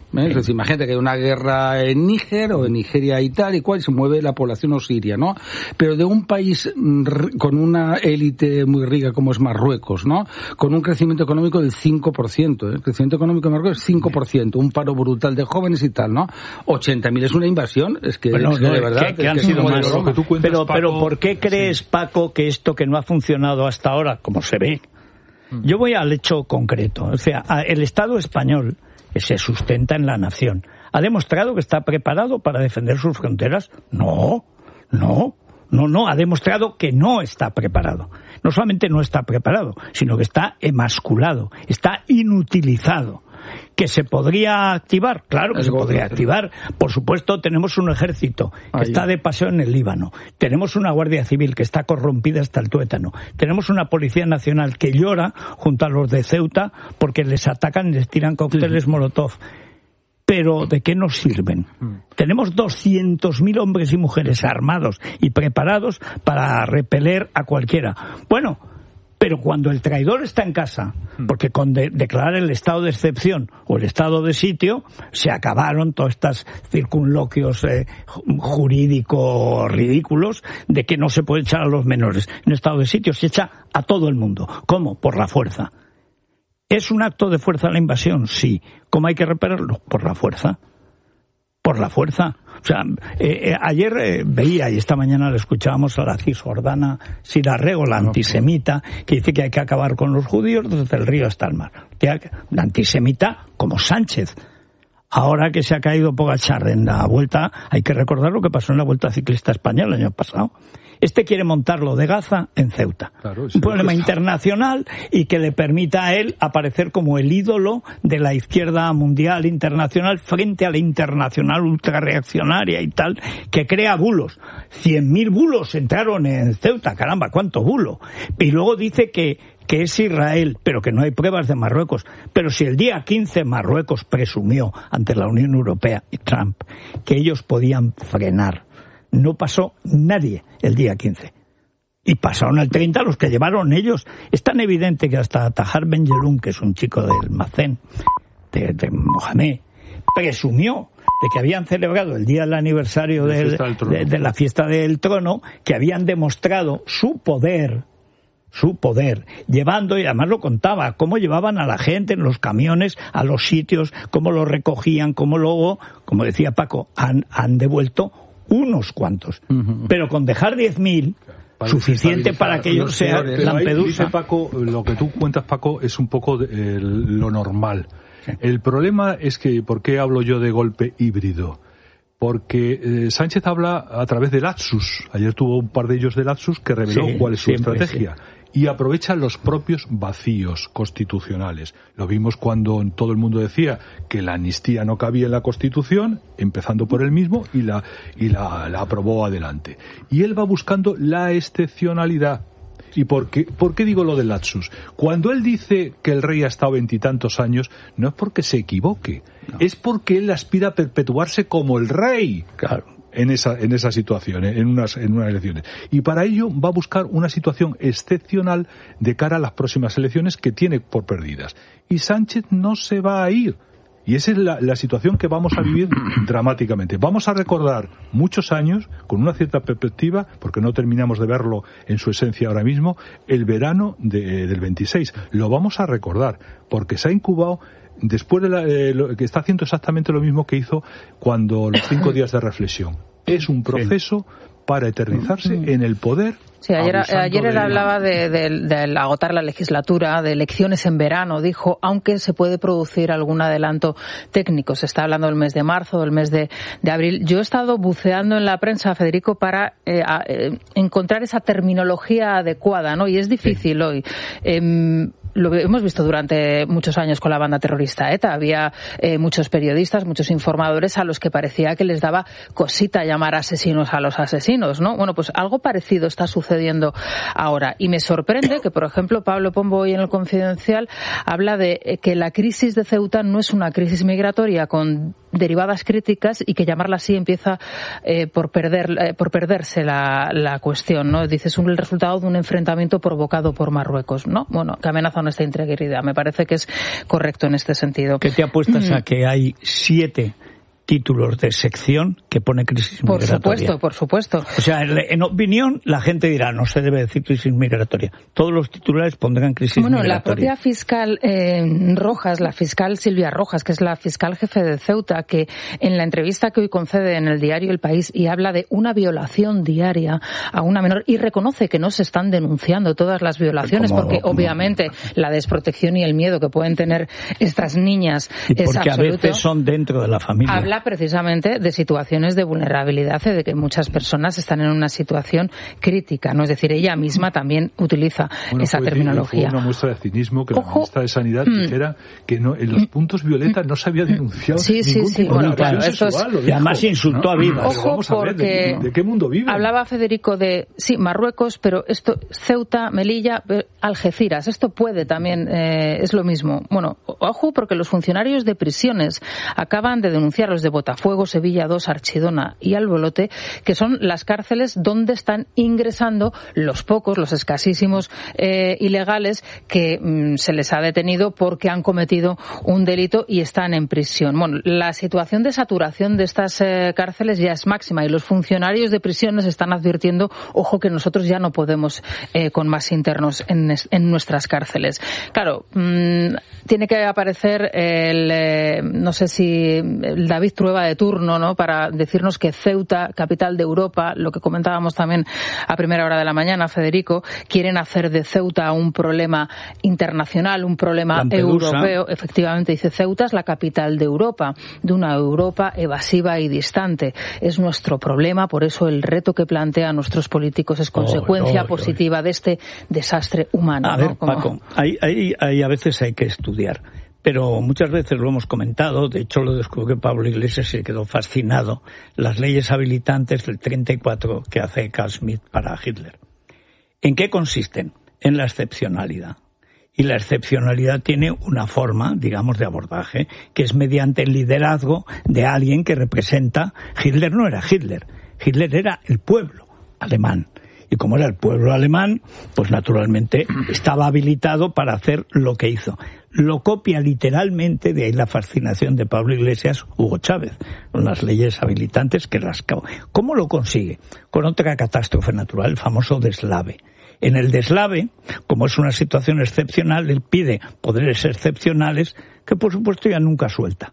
¿eh? Es decir, imagínate que hay una guerra en Níger o en Nigeria y tal y cual, y se mueve la población o Siria, ¿no? Pero de un país con una élite muy rica como es Marruecos, ¿no? Con un crecimiento económico del cinco por ciento, ¿eh? El crecimiento económico de Marruecos es cinco por ciento, un paro brutal de jóvenes y tal, ¿no? ochenta mil es una invasión, es que, bueno, es que no, de verdad... que, que han sido más. Pero, pero ¿por qué crees, sí. Paco, que esto que no ha funcionado hasta ahora, como se ve? Yo voy al hecho concreto. O sea, el Estado español, que se sustenta en la nación, ¿ha demostrado que está preparado para defender sus fronteras? No, no, no, no. Ha demostrado que no está preparado. No solamente no está preparado, sino que está emasculado, está inutilizado. ¿Que se podría activar? Claro que se podría activar. Por supuesto, tenemos un ejército que está de paseo en el Líbano. Tenemos una Guardia Civil que está corrompida hasta el tuétano. Tenemos una Policía Nacional que llora junto a los de Ceuta porque les atacan y les tiran cócteles sí. Molotov. Pero ¿de qué nos sirven? Tenemos doscientos mil hombres y mujeres armados y preparados para repeler a cualquiera. Bueno, pero cuando el traidor está en casa, porque con de, declarar el estado de excepción o el estado de sitio, se acabaron todos estos circunloquios eh, jurídicos ridículos de que no se puede echar a los menores. En estado de sitio se echa a todo el mundo. ¿Cómo? Por la fuerza. ¿Es un acto de fuerza la invasión? Sí. ¿Cómo hay que repelerlo? Por la fuerza. Por la fuerza. O sea, eh, eh, ayer eh, veía, y esta mañana le escuchábamos a la Cisjordana Sirarrego, la antisemita, que dice que hay que acabar con los judíos desde el río hasta el mar. La antisemita como Sánchez. Ahora que se ha caído Pogačar en la vuelta, hay que recordar lo que pasó en la Vuelta Ciclista Española el año pasado. Este quiere montarlo de Gaza en Ceuta. Claro, un problema internacional y que le permita a él aparecer como el ídolo de la izquierda mundial internacional frente a la internacional ultrarreaccionaria y tal, que crea bulos. Cien mil bulos entraron en Ceuta, caramba, cuánto bulo. Y luego dice que que es Israel, pero que no hay pruebas de Marruecos. Pero si el día quince Marruecos presumió ante la Unión Europea y Trump que ellos podían frenar, no pasó nadie el día quince. Y pasaron el treinta los que llevaron ellos. Es tan evidente que hasta Tahar Ben Jelloun, que es un chico del Mazén, de, de Mohamed, presumió de que habían celebrado el día del aniversario de, del, de, de la fiesta del trono, que habían demostrado su poder, su poder, llevando, y además lo contaba, cómo llevaban a la gente en los camiones a los sitios, cómo lo recogían, cómo luego, como decía Paco, han, han devuelto unos cuantos. Uh-huh. Pero con dejar diez mil, suficiente para que ellos sean Lampedusa. Dice Paco, lo que tú cuentas, Paco, es un poco de, eh, lo normal. Sí. El problema es que, ¿por qué hablo yo de golpe híbrido? Porque eh, Sánchez habla a través del Lapsus. Ayer tuvo un par de ellos del Lapsus que reveló sí, cuál es su siempre, estrategia. Sí. Y aprovecha los propios vacíos constitucionales. Lo vimos cuando todo el mundo decía que la amnistía no cabía en la Constitución, empezando por él mismo, y la y la, la aprobó adelante. Y él va buscando la excepcionalidad. ¿Y por qué, por qué digo lo del lapsus? Cuando él dice que el rey ha estado veintitantos años, no es porque se equivoque, no. Es porque él aspira a perpetuarse como el rey. Claro. En esa, en esa situación, en unas, en unas elecciones. Y para ello va a buscar una situación excepcional de cara a las próximas elecciones que tiene por perdidas. Y Sánchez no se va a ir. Y esa es la, la situación que vamos a vivir dramáticamente. Vamos a recordar muchos años, con una cierta perspectiva, porque no terminamos de verlo en su esencia ahora mismo, el verano de, del veintiséis. Lo vamos a recordar, porque se ha incubado después de la, eh, lo, que está haciendo exactamente lo mismo que hizo cuando los cinco días de reflexión. Es un proceso sí. para eternizarse en el poder. Sí, ayer, ayer él de... hablaba de, de, de agotar la legislatura, de elecciones en verano, dijo, aunque se puede producir algún adelanto técnico. Se está hablando del mes de marzo, del mes de, de abril. Yo he estado buceando en la prensa, Federico, para eh, a, eh, encontrar esa terminología adecuada, ¿no? Y es difícil sí. hoy. Eh, Lo hemos visto durante muchos años con la banda terrorista ETA. Había eh, muchos periodistas, muchos informadores a los que parecía que les daba cosita llamar asesinos a los asesinos, ¿no? Bueno, pues algo parecido está sucediendo ahora. Y me sorprende que, por ejemplo, Pablo Pombo hoy en el Confidencial habla de que la crisis de Ceuta no es una crisis migratoria con derivadas críticas y que llamarla así empieza eh, por perder eh, por perderse la, la cuestión, ¿no? Dices, un, el resultado de un enfrentamiento provocado por Marruecos, ¿no? Bueno, que amenaza nuestra integridad. Me parece que es correcto en este sentido. ¿Qué te apuestas mm. a que hay siete títulos de sección que pone crisis por migratoria? Por supuesto, por supuesto. O sea, en opinión, la gente dirá, no se debe decir crisis migratoria. Todos los titulares pondrán crisis bueno, migratoria. Bueno, la propia fiscal eh, Rojas, la fiscal Silvia Rojas, que es la fiscal jefe de Ceuta, que en la entrevista que hoy concede en el diario El País y habla de una violación diaria a una menor y reconoce que no se están denunciando todas las violaciones ¿Cómo, porque cómo? obviamente la desprotección y el miedo que pueden tener estas niñas y es porque absoluto. A veces son dentro de la familia. Habla precisamente de situaciones de vulnerabilidad y de que muchas personas están en una situación crítica, ¿no? Es decir, ella misma también utiliza bueno, esa fue, terminología. Fue una muestra de cinismo que Ojo. la ministra de Sanidad mm. dijera que no, en los puntos violetas no se había denunciado sí, sí, ningún sí. tipo Bueno, de claro, sexual. Esto es... Y además insultó ¿no? a Vivas. Ojo, vamos a ver, porque ¿de, ¿de qué mundo vive? Hablaba Federico de, sí, Marruecos, pero esto, Ceuta, Melilla, Algeciras, esto puede también, eh, es lo mismo. Bueno, ojo, porque los funcionarios de prisiones acaban de denunciar, los de Botafuego, Sevilla dos, Archidona y Albolote, que son las cárceles donde están ingresando los pocos, los escasísimos eh, ilegales que mm, se les ha detenido porque han cometido un delito y están en prisión. Bueno, la situación de saturación de estas eh, cárceles ya es máxima y los funcionarios de prisiones están advirtiendo, ojo, que nosotros ya no podemos eh, con más internos en, en nuestras cárceles. Claro, mmm, tiene que aparecer el, eh, no sé si el David Trueba de turno, ¿no?, para decirnos que Ceuta, capital de Europa, lo que comentábamos también a primera hora de la mañana, Federico, quieren hacer de Ceuta un problema internacional, un problema Lampedusa. europeo. Efectivamente, dice, Ceuta es la capital de Europa, de una Europa evasiva y distante. Es nuestro problema, por eso el reto que plantean nuestros políticos es consecuencia oh, oh, positiva oh. de este desastre humano. A ¿no? ver, Como... Paco, hay, hay, hay, a veces hay que estudiar. Pero muchas veces lo hemos comentado, de hecho lo descubrió Pablo Iglesias y se quedó fascinado, las leyes habilitantes del treinta y cuatro que hace Carl Schmitt para Hitler. ¿En qué consisten? En la excepcionalidad. Y la excepcionalidad tiene una forma, digamos, de abordaje, que es mediante el liderazgo de alguien que representa... Hitler no era Hitler, Hitler era el pueblo alemán. Y como era el pueblo alemán, pues naturalmente estaba habilitado para hacer lo que hizo. Lo copia literalmente, de ahí la fascinación de Pablo Iglesias, Hugo Chávez, con las leyes habilitantes que las... ¿Cómo lo consigue? Con otra catástrofe natural, el famoso deslave. En el deslave, como es una situación excepcional, él pide poderes excepcionales que por supuesto ya nunca suelta.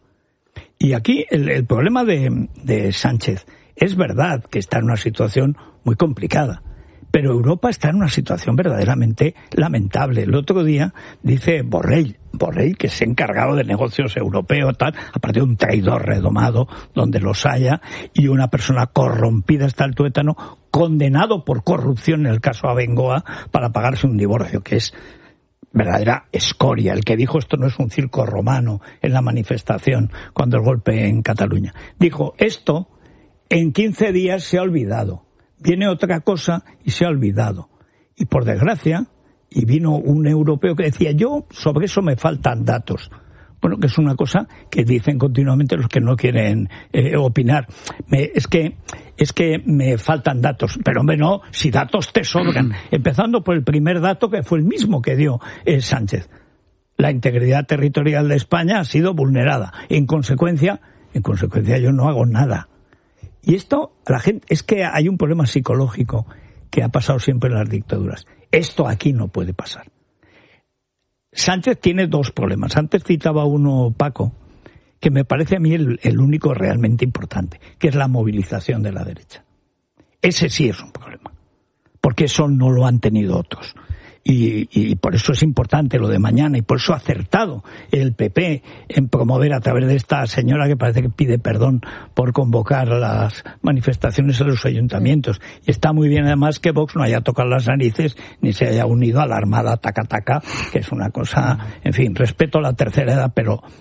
Y aquí el, el problema de, de Sánchez, es verdad que está en una situación muy complicada. Pero Europa está en una situación verdaderamente lamentable. El otro día dice Borrell, Borrell, que es encargado de negocios europeos, tal, aparte de un traidor redomado donde los haya, y una persona corrompida hasta el tuétano, condenado por corrupción en el caso Abengoa para pagarse un divorcio, que es verdadera escoria. El que dijo esto no es un circo romano en la manifestación cuando el golpe en Cataluña. Dijo, esto en quince días se ha olvidado. Viene otra cosa y se ha olvidado. Y por desgracia, y vino un europeo que decía, yo sobre eso me faltan datos. Bueno, que es una cosa que dicen continuamente los que no quieren eh, opinar. Me, es que es que me faltan datos. Pero hombre, no, si datos te sobran. Empezando por el primer dato, que fue el mismo que dio eh, Sánchez. La integridad territorial de España ha sido vulnerada. En consecuencia, en consecuencia yo no hago nada. Y esto, la gente, es que hay un problema psicológico que ha pasado siempre en las dictaduras. Esto aquí no puede pasar. Sánchez tiene dos problemas. Antes citaba uno, Paco, que me parece a mí el, el único realmente importante, que es la movilización de la derecha. Ese sí es un problema, porque eso no lo han tenido otros. Y, y por eso es importante lo de mañana, y por eso ha acertado el P P en promover a través de esta señora que parece que pide perdón por convocar las manifestaciones en los ayuntamientos. Y está muy bien además que Vox no haya tocado las narices ni se haya unido a la Armada taca taca, que es una cosa, en fin, respeto a la tercera edad, pero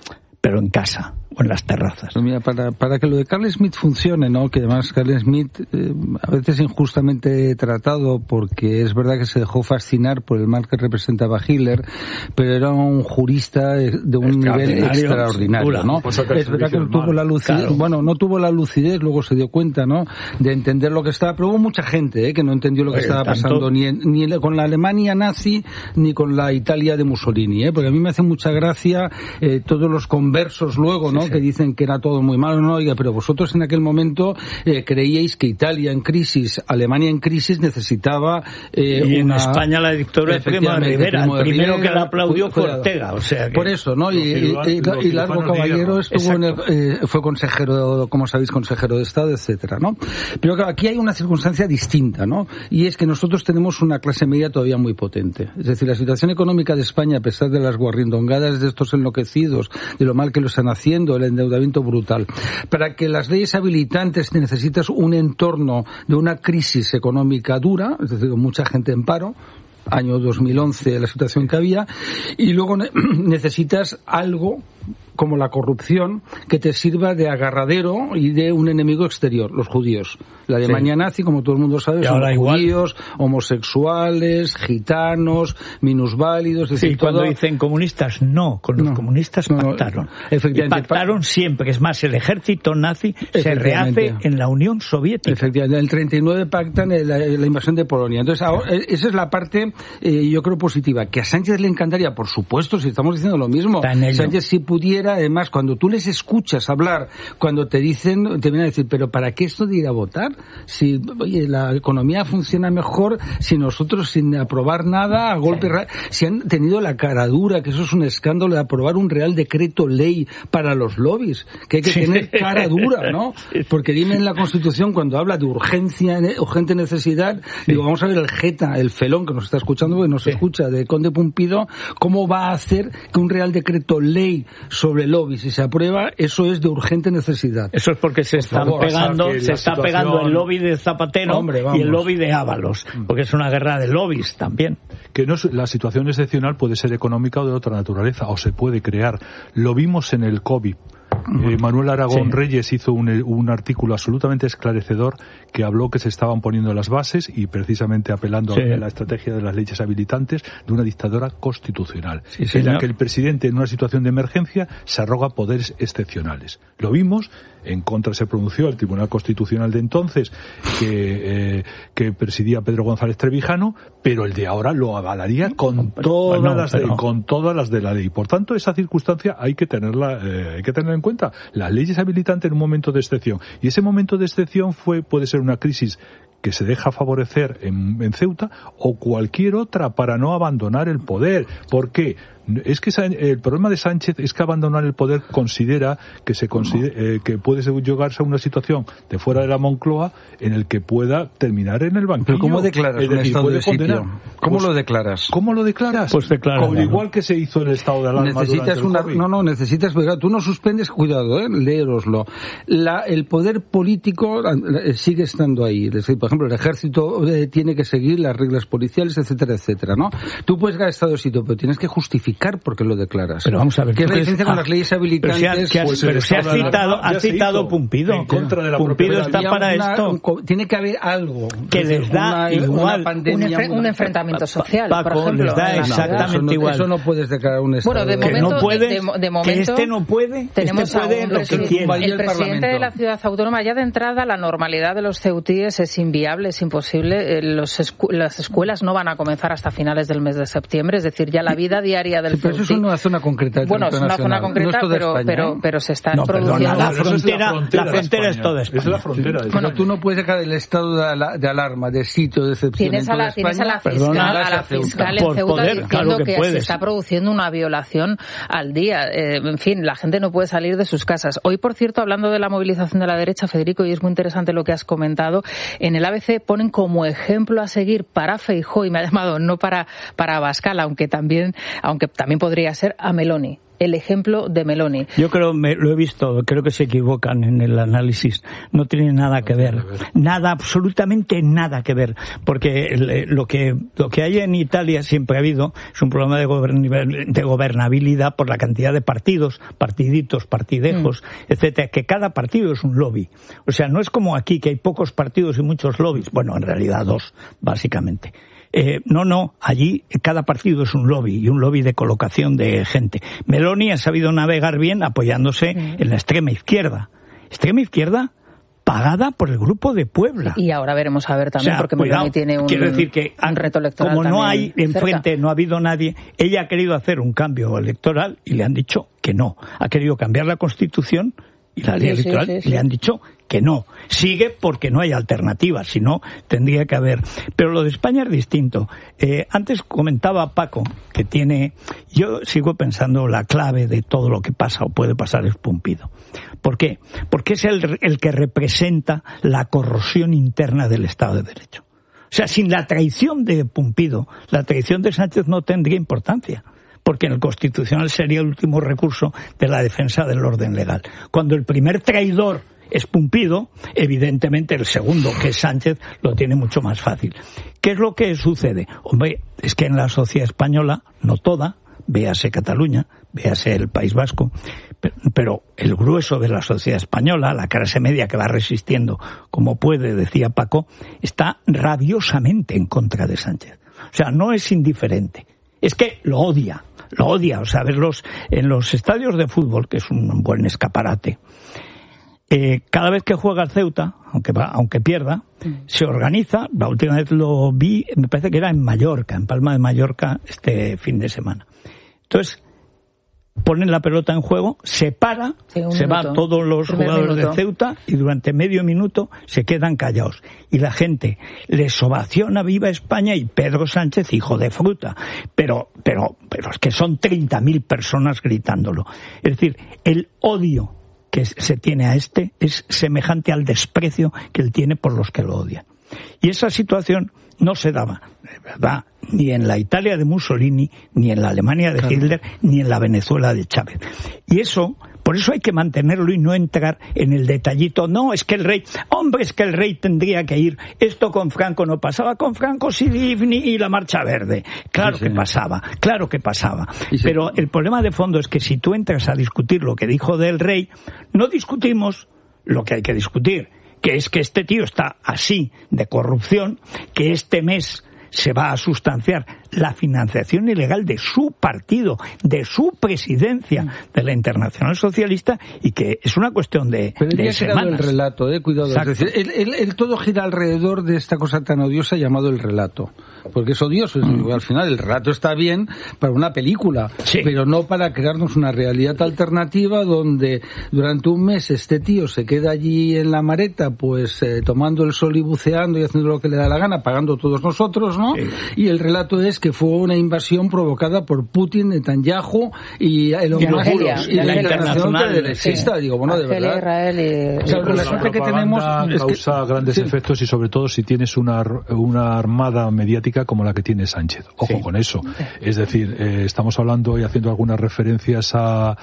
pero en casa o en las terrazas. Pues mira, para, para que lo de Carl Smith funcione, ¿no? Que además Carl Smith eh, a veces injustamente tratado, porque es verdad que se dejó fascinar por el mal que representaba Hitler, pero era un jurista de un nivel extraordinario, ¿no? Pues es verdad que no tuvo la lucidez, claro. bueno, no tuvo la lucidez, luego se dio cuenta, ¿no? De entender lo que estaba, pero hubo mucha gente, ¿eh? Que no entendió lo que Oye, estaba tanto... pasando ni, en, ni en, con la Alemania nazi ni con la Italia de Mussolini, ¿eh? Porque a mí me hace mucha gracia eh, todos los conversos luego, ¿no? Sí, sí. Que dicen que era todo muy malo, no, oiga, pero vosotros en aquel momento eh, creíais que Italia en crisis, Alemania en crisis necesitaba eh, y en una... España la dictadura de Primo de Rivera, el primero que la aplaudió fue Ortega, o sea que... Por eso, ¿no? Y, y, y, y Largo Caballero estuvo en el, eh, fue consejero, como sabéis, consejero de Estado, etcétera, ¿no? Pero claro, aquí hay una circunstancia distinta, ¿no? Y es que nosotros tenemos una clase media todavía muy potente. Es decir, la situación económica de España, a pesar de las guarrindongadas de estos enloquecidos, de lo mal que lo están haciendo, el endeudamiento brutal. Para que las leyes habilitantes necesitas un entorno de una crisis económica dura, es decir, con mucha gente en paro, año dos mil once la situación que había, y luego necesitas algo como la corrupción que te sirva de agarradero y de un enemigo exterior, los judíos. La Alemania sí. nazi, como todo el mundo sabe, y son judíos, homosexuales, gitanos, minusválidos... Es sí, decir, cuando todo... dicen comunistas, no, con los no, comunistas no, pactaron. Efectivamente, y pactaron siempre, que es más, el ejército nazi se rehace en la Unión Soviética. Efectivamente, en el treinta y nueve pactan la, la invasión de Polonia. Entonces, ahora, esa es la parte, eh, yo creo, positiva. Que a Sánchez le encantaría, por supuesto, si estamos diciendo lo mismo, Sánchez si pudiera, además, cuando tú les escuchas hablar, cuando te dicen, te vienen a decir, pero ¿para qué esto de ir a votar? Si, oye, la economía funciona mejor si nosotros, sin aprobar nada, a golpe, sí. si han tenido la cara dura, que eso es un escándalo, de aprobar un real decreto ley para los lobbies, que hay que tener cara dura, ¿no? Porque dime en la Constitución, cuando habla de urgencia, urgente necesidad, sí. digo, vamos a ver el jeta, el felón que nos está escuchando, porque nos sí. escucha, de Conde Pumpido, ¿cómo va a hacer que un real decreto ley sobre lobbies, si se aprueba, eso es de urgente necesidad? Eso es porque se están favor, pegando, se está situación... pegando el lobby de Zapatero Hombre, y el lobby de Ábalos, porque es una guerra de lobbies también. Que no, la situación excepcional puede ser económica o de otra naturaleza, o se puede crear. Lo vimos en el COVID. Eh, Manuel Aragón sí. Reyes hizo un, un artículo absolutamente esclarecedor que habló que se estaban poniendo las bases y precisamente apelando sí. a la estrategia de las leyes habilitantes de una dictadura constitucional, sí, en la que el presidente en una situación de emergencia se arroga poderes excepcionales. Lo vimos, en contra se pronunció el Tribunal Constitucional de entonces que, eh, que presidía Pedro González Trevijano, pero el de ahora lo avalaría con todas, bueno, las, de, con todas las de la ley. Por tanto, esa circunstancia hay que tenerla, eh, hay que tenerla en cuenta. Las leyes habilitantes en un momento de excepción. Y ese momento de excepción fue, puede ser una crisis que se deja favorecer en, en Ceuta o cualquier otra para no abandonar el poder. ¿Por qué? Es que el problema de Sánchez es que abandonar el poder considera que se considera, eh, que puede llegarse a una situación de fuera de la Moncloa en el que pueda terminar en el banquillo. ¿Pero cómo declaras es decir, un estado de condenar. sitio? ¿Cómo pues, lo declaras? ¿Cómo lo declaras? Pues declaras. Como igual que se hizo el estado de alarma necesitas una, COVID. No, no, necesitas... Tú no suspendes, cuidado, eh, léeroslo. La, el poder político sigue estando ahí. Es decir, por ejemplo, el ejército eh, tiene que seguir las reglas policiales, etcétera, etcétera, ¿no? Tú puedes ganar estado de sitio, pero tienes que justificar porque lo declaras. Pero vamos a ver, ¿qué es la diferencia ah, con las leyes habilitantes? Pero si ha, pues, pero si ha citado, ha citado Pumpido. En contra de la Pumpido está para una, esto. Un, tiene que haber algo que les da una, igual. Una pandemia, un, enfre, un enfrentamiento social, Paco, por ejemplo. Les da exactamente no, eso no, igual. Eso no puedes declarar un estado. Bueno, de que momento, no puede, de, de momento, que este no puede, tenemos este puede lo que quiera. El, el presidente de la ciudad autónoma, ya de entrada, la normalidad de los ceutíes es inviable, es imposible. Los escu las escuelas no van a comenzar hasta finales del mes de septiembre, es decir, ya la vida diaria del sí, pero ceutí... eso es una zona concreta. Bueno, es una zona concreta, no pero, España, pero, pero se están no, produciendo... Perdona, la, frontera, es la frontera, la frontera es toda España. Es la frontera de bueno, tú no puedes dejar el estado de, ala, de alarma, de sitio de excepción tienes en a la, toda tienes España. a la fiscal, Perdona, a la fiscal en Ceuta poder, diciendo claro que, que se está produciendo una violación al día. Eh, en fin, la gente no puede salir de sus casas. Hoy, por cierto, hablando de la movilización de la derecha, Federico, y es muy interesante lo que has comentado, en el A B C ponen como ejemplo a seguir para Feijóo, y me ha llamado no para, para Abascal, aunque también, aunque también podría ser a Meloni. el ejemplo de Meloni. Yo creo, me, lo he visto, creo que se equivocan en el análisis. No tiene nada que ver. Nada, absolutamente nada que ver. Porque el, lo que lo que hay en Italia siempre ha habido es un problema de, gobern, de gobernabilidad por la cantidad de partidos, partiditos, partidejos, mm. etcétera, que cada partido es un lobby. O sea, no es como aquí, que hay pocos partidos y muchos lobbies. Bueno, en realidad dos, básicamente. Eh, no, no, allí cada partido es un lobby, y un lobby de colocación de gente. Meloni ha sabido navegar bien apoyándose mm. en la extrema izquierda. Extrema izquierda pagada por el Grupo de Puebla. Y ahora veremos a ver también, o sea, porque cuidado, Meloni tiene un, quiero decir que, un reto electoral. Como no hay enfrente, cerca. No ha habido nadie, ella ha querido hacer un cambio electoral y le han dicho que no. Ha querido cambiar la Constitución y la ley sí, electoral sí, sí, sí. le han dicho que no. Sigue porque no hay alternativa, si no tendría que haber. Pero lo de España es distinto. Eh, antes comentaba Paco que tiene, yo sigo pensando la clave de todo lo que pasa o puede pasar es Pumpido. ¿Por qué? Porque es el, el que representa la corrosión interna del Estado de Derecho. O sea, sin la traición de Pumpido, la traición de Sánchez no tendría importancia. Porque en el Constitucional sería el último recurso de la defensa del orden legal. Cuando el primer traidor es Pumpido, evidentemente el segundo, que es Sánchez, lo tiene mucho más fácil. ¿Qué es lo que sucede? Hombre, es que en la sociedad española, no toda, véase Cataluña, véase el País Vasco, pero el grueso de la sociedad española, la clase media que va resistiendo como puede, decía Paco, está rabiosamente en contra de Sánchez. O sea, no es indiferente, es que lo odia. Lo odia, o sea, verlos en los estadios de fútbol, que es un buen escaparate. Eh, cada vez que juega el Ceuta, aunque va, aunque pierda, mm. se organiza. La última vez lo vi, me parece que era en Mallorca, en Palma de Mallorca, este fin de semana. Entonces, ponen la pelota en juego, se para, sí, se van todos los Primer jugadores minuto. de Ceuta y durante medio minuto se quedan callados. Y la gente les ovaciona Viva España y Pedro Sánchez, hijo de fruta. Pero, pero, pero es que son treinta mil personas gritándolo. Es decir, el odio que se tiene a este es semejante al desprecio que él tiene por los que lo odian. Y esa situación no se daba, de verdad, ni en la Italia de Mussolini, ni en la Alemania de claro. Hitler, ni en la Venezuela de Chávez. Y eso, por eso hay que mantenerlo y no entrar en el detallito. No, es que el rey, hombre, es que el rey tendría que ir. Esto con Franco no pasaba, con Franco sí, y la Marcha Verde. Claro sí, que sí. pasaba, claro que pasaba. Sí, sí. Pero el problema de fondo es que si tú entras a discutir lo que dijo del rey, no discutimos lo que hay que discutir, que es que este tío está así de corrupción, que este mes se va a sustanciar la financiación ilegal de su partido, de su presidencia de la Internacional Socialista, y que es una cuestión de, Pero de semanas. el relato, eh, cuidado. Es decir, el, el, el todo gira alrededor de esta cosa tan odiosa llamado el relato. Porque es odioso, es, mm. al final el relato está bien para una película, sí. pero no para crearnos una realidad alternativa donde durante un mes este tío se queda allí en la mareta, pues eh, tomando el sol y buceando y haciendo lo que le da la gana, pagando todos nosotros, ¿no? Sí. Y el relato es que fue una invasión provocada por Putin, Netanyahu y el hombre y la internacional progresista. Digo, bueno, de verdad. Israel y... O sea, la suerte que tenemos es que causa grandes sí. efectos, y sobre todo si tienes una una armada mediática como la que tiene Sánchez. Ojo sí. con eso. Es decir, eh, estamos hablando y haciendo algunas referencias a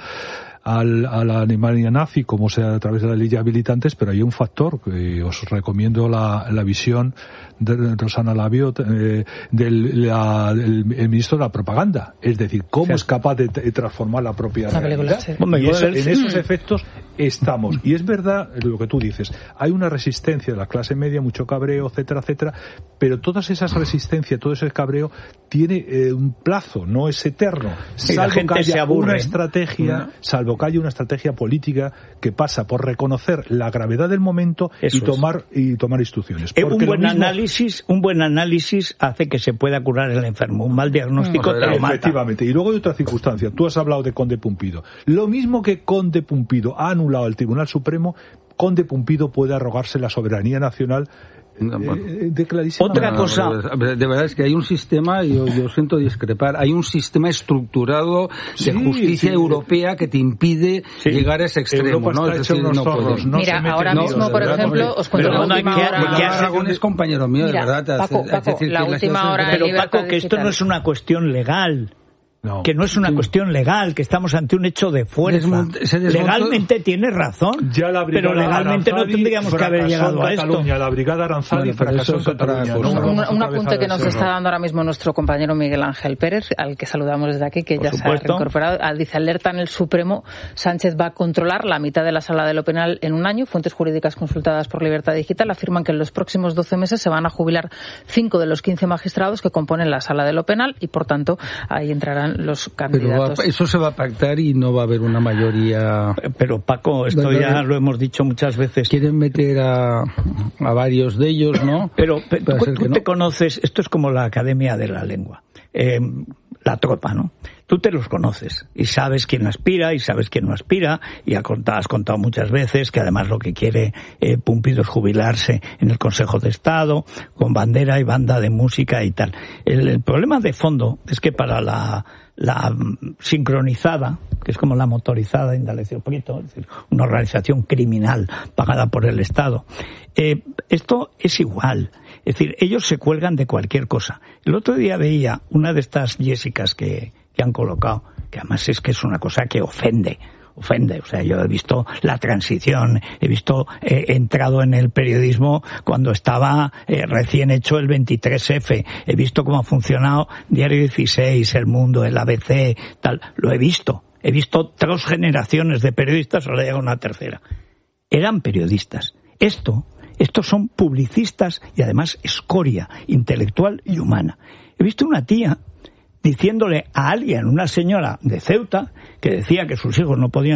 Al, a la Alemania nazi, como sea a través de la ley de habilitantes, pero hay un factor que os recomiendo la, la visión de Rosana Labiot, eh, del la, el, el ministro de la propaganda, es decir, cómo sí. es capaz de, de transformar la propia la realidad. Sí. Y eso, en esos efectos estamos. Y es verdad lo que tú dices, hay una resistencia de la clase media, mucho cabreo, etcétera, etcétera, pero todas esas resistencias, todo ese cabreo tiene eh, un plazo, no es eterno. Sí, salvo la gente que haya se aburre. una estrategia, ¿no? salvo que haya una estrategia política que pasa por reconocer la gravedad del momento Eso y tomar es. y tomar instrucciones. Eh, un buen mismo... análisis, un buen análisis hace que se pueda curar el enfermo. Un mal diagnóstico te lo mata. Efectivamente. Y luego hay otra circunstancia. Tú has hablado de Conde Pumpido. Lo mismo que Conde Pumpido ha anulado el Tribunal Supremo, Conde Pumpido puede arrogarse la soberanía nacional. No, bueno. de clarísima Otra no, cosa de verdad es que hay un sistema, yo, yo siento discrepar, hay un sistema estructurado de sí, justicia sí, europea que te impide sí. llegar a ese extremo, ¿no? Es decir, no zorros, no Mira, ahora mismo, por ejemplo, os cuento la última hora. Que Aragón es compañero mío, Mira, de verdad. Paco, Paco, la última hora. Pero Paco, que esto no es una cuestión legal. No. Que no es una sí. cuestión legal, que estamos ante un hecho de fuerza. Desmont- legalmente tiene razón, ya la pero legalmente no tendríamos que haber llegado a esto. La brigada Aranzadi bueno, fracasó en Cataluña. Un, un, un apunte que nos está dando ahora mismo nuestro compañero Miguel Ángel Pérez, al que saludamos desde aquí, que Por ya supuesto. se ha reincorporado. Dice, alerta en el Supremo, Sánchez va a controlar la mitad de la sala de lo penal en un año. Fuentes jurídicas consultadas por Libertad Digital afirman que en los próximos doce meses se van a jubilar cinco de los quince magistrados que componen la sala de lo penal y, por tanto, ahí entrarán los candidatos. Pero va, eso se va a pactar y no va a haber una mayoría. Pero Paco, esto ¿verdad? Ya lo hemos dicho muchas veces. Quieren meter a, a varios de ellos, ¿no? Pero, pero tú, tú te no. conoces, esto es como la Academia de la Lengua, eh, la tropa, ¿no? Tú te los conoces y sabes quién aspira y sabes quién no aspira y has contado, has contado muchas veces que además lo que quiere eh, Pumpido es jubilarse en el Consejo de Estado con bandera y banda de música y tal. El, el problema de fondo es que para la, la sincronizada, que es como la motorizada Indalecio Prieto, es decir, una organización criminal pagada por el Estado, eh, esto es igual. Es decir, ellos se cuelgan de cualquier cosa. El otro día veía una de estas Jessicas que que han colocado, que además es que es una cosa que ofende, ofende, o sea, yo he visto la transición, he visto, eh, he entrado en el periodismo cuando estaba eh, recién hecho el veintitrés efe, he visto cómo ha funcionado Diario dieciséis, El Mundo, el A B C, tal, lo he visto, he visto tres generaciones de periodistas, ahora llega una tercera. Eran periodistas. Esto, estos son publicistas y además escoria intelectual y humana. He visto una tía diciéndole a alguien, una señora de Ceuta, que decía que sus hijos no podían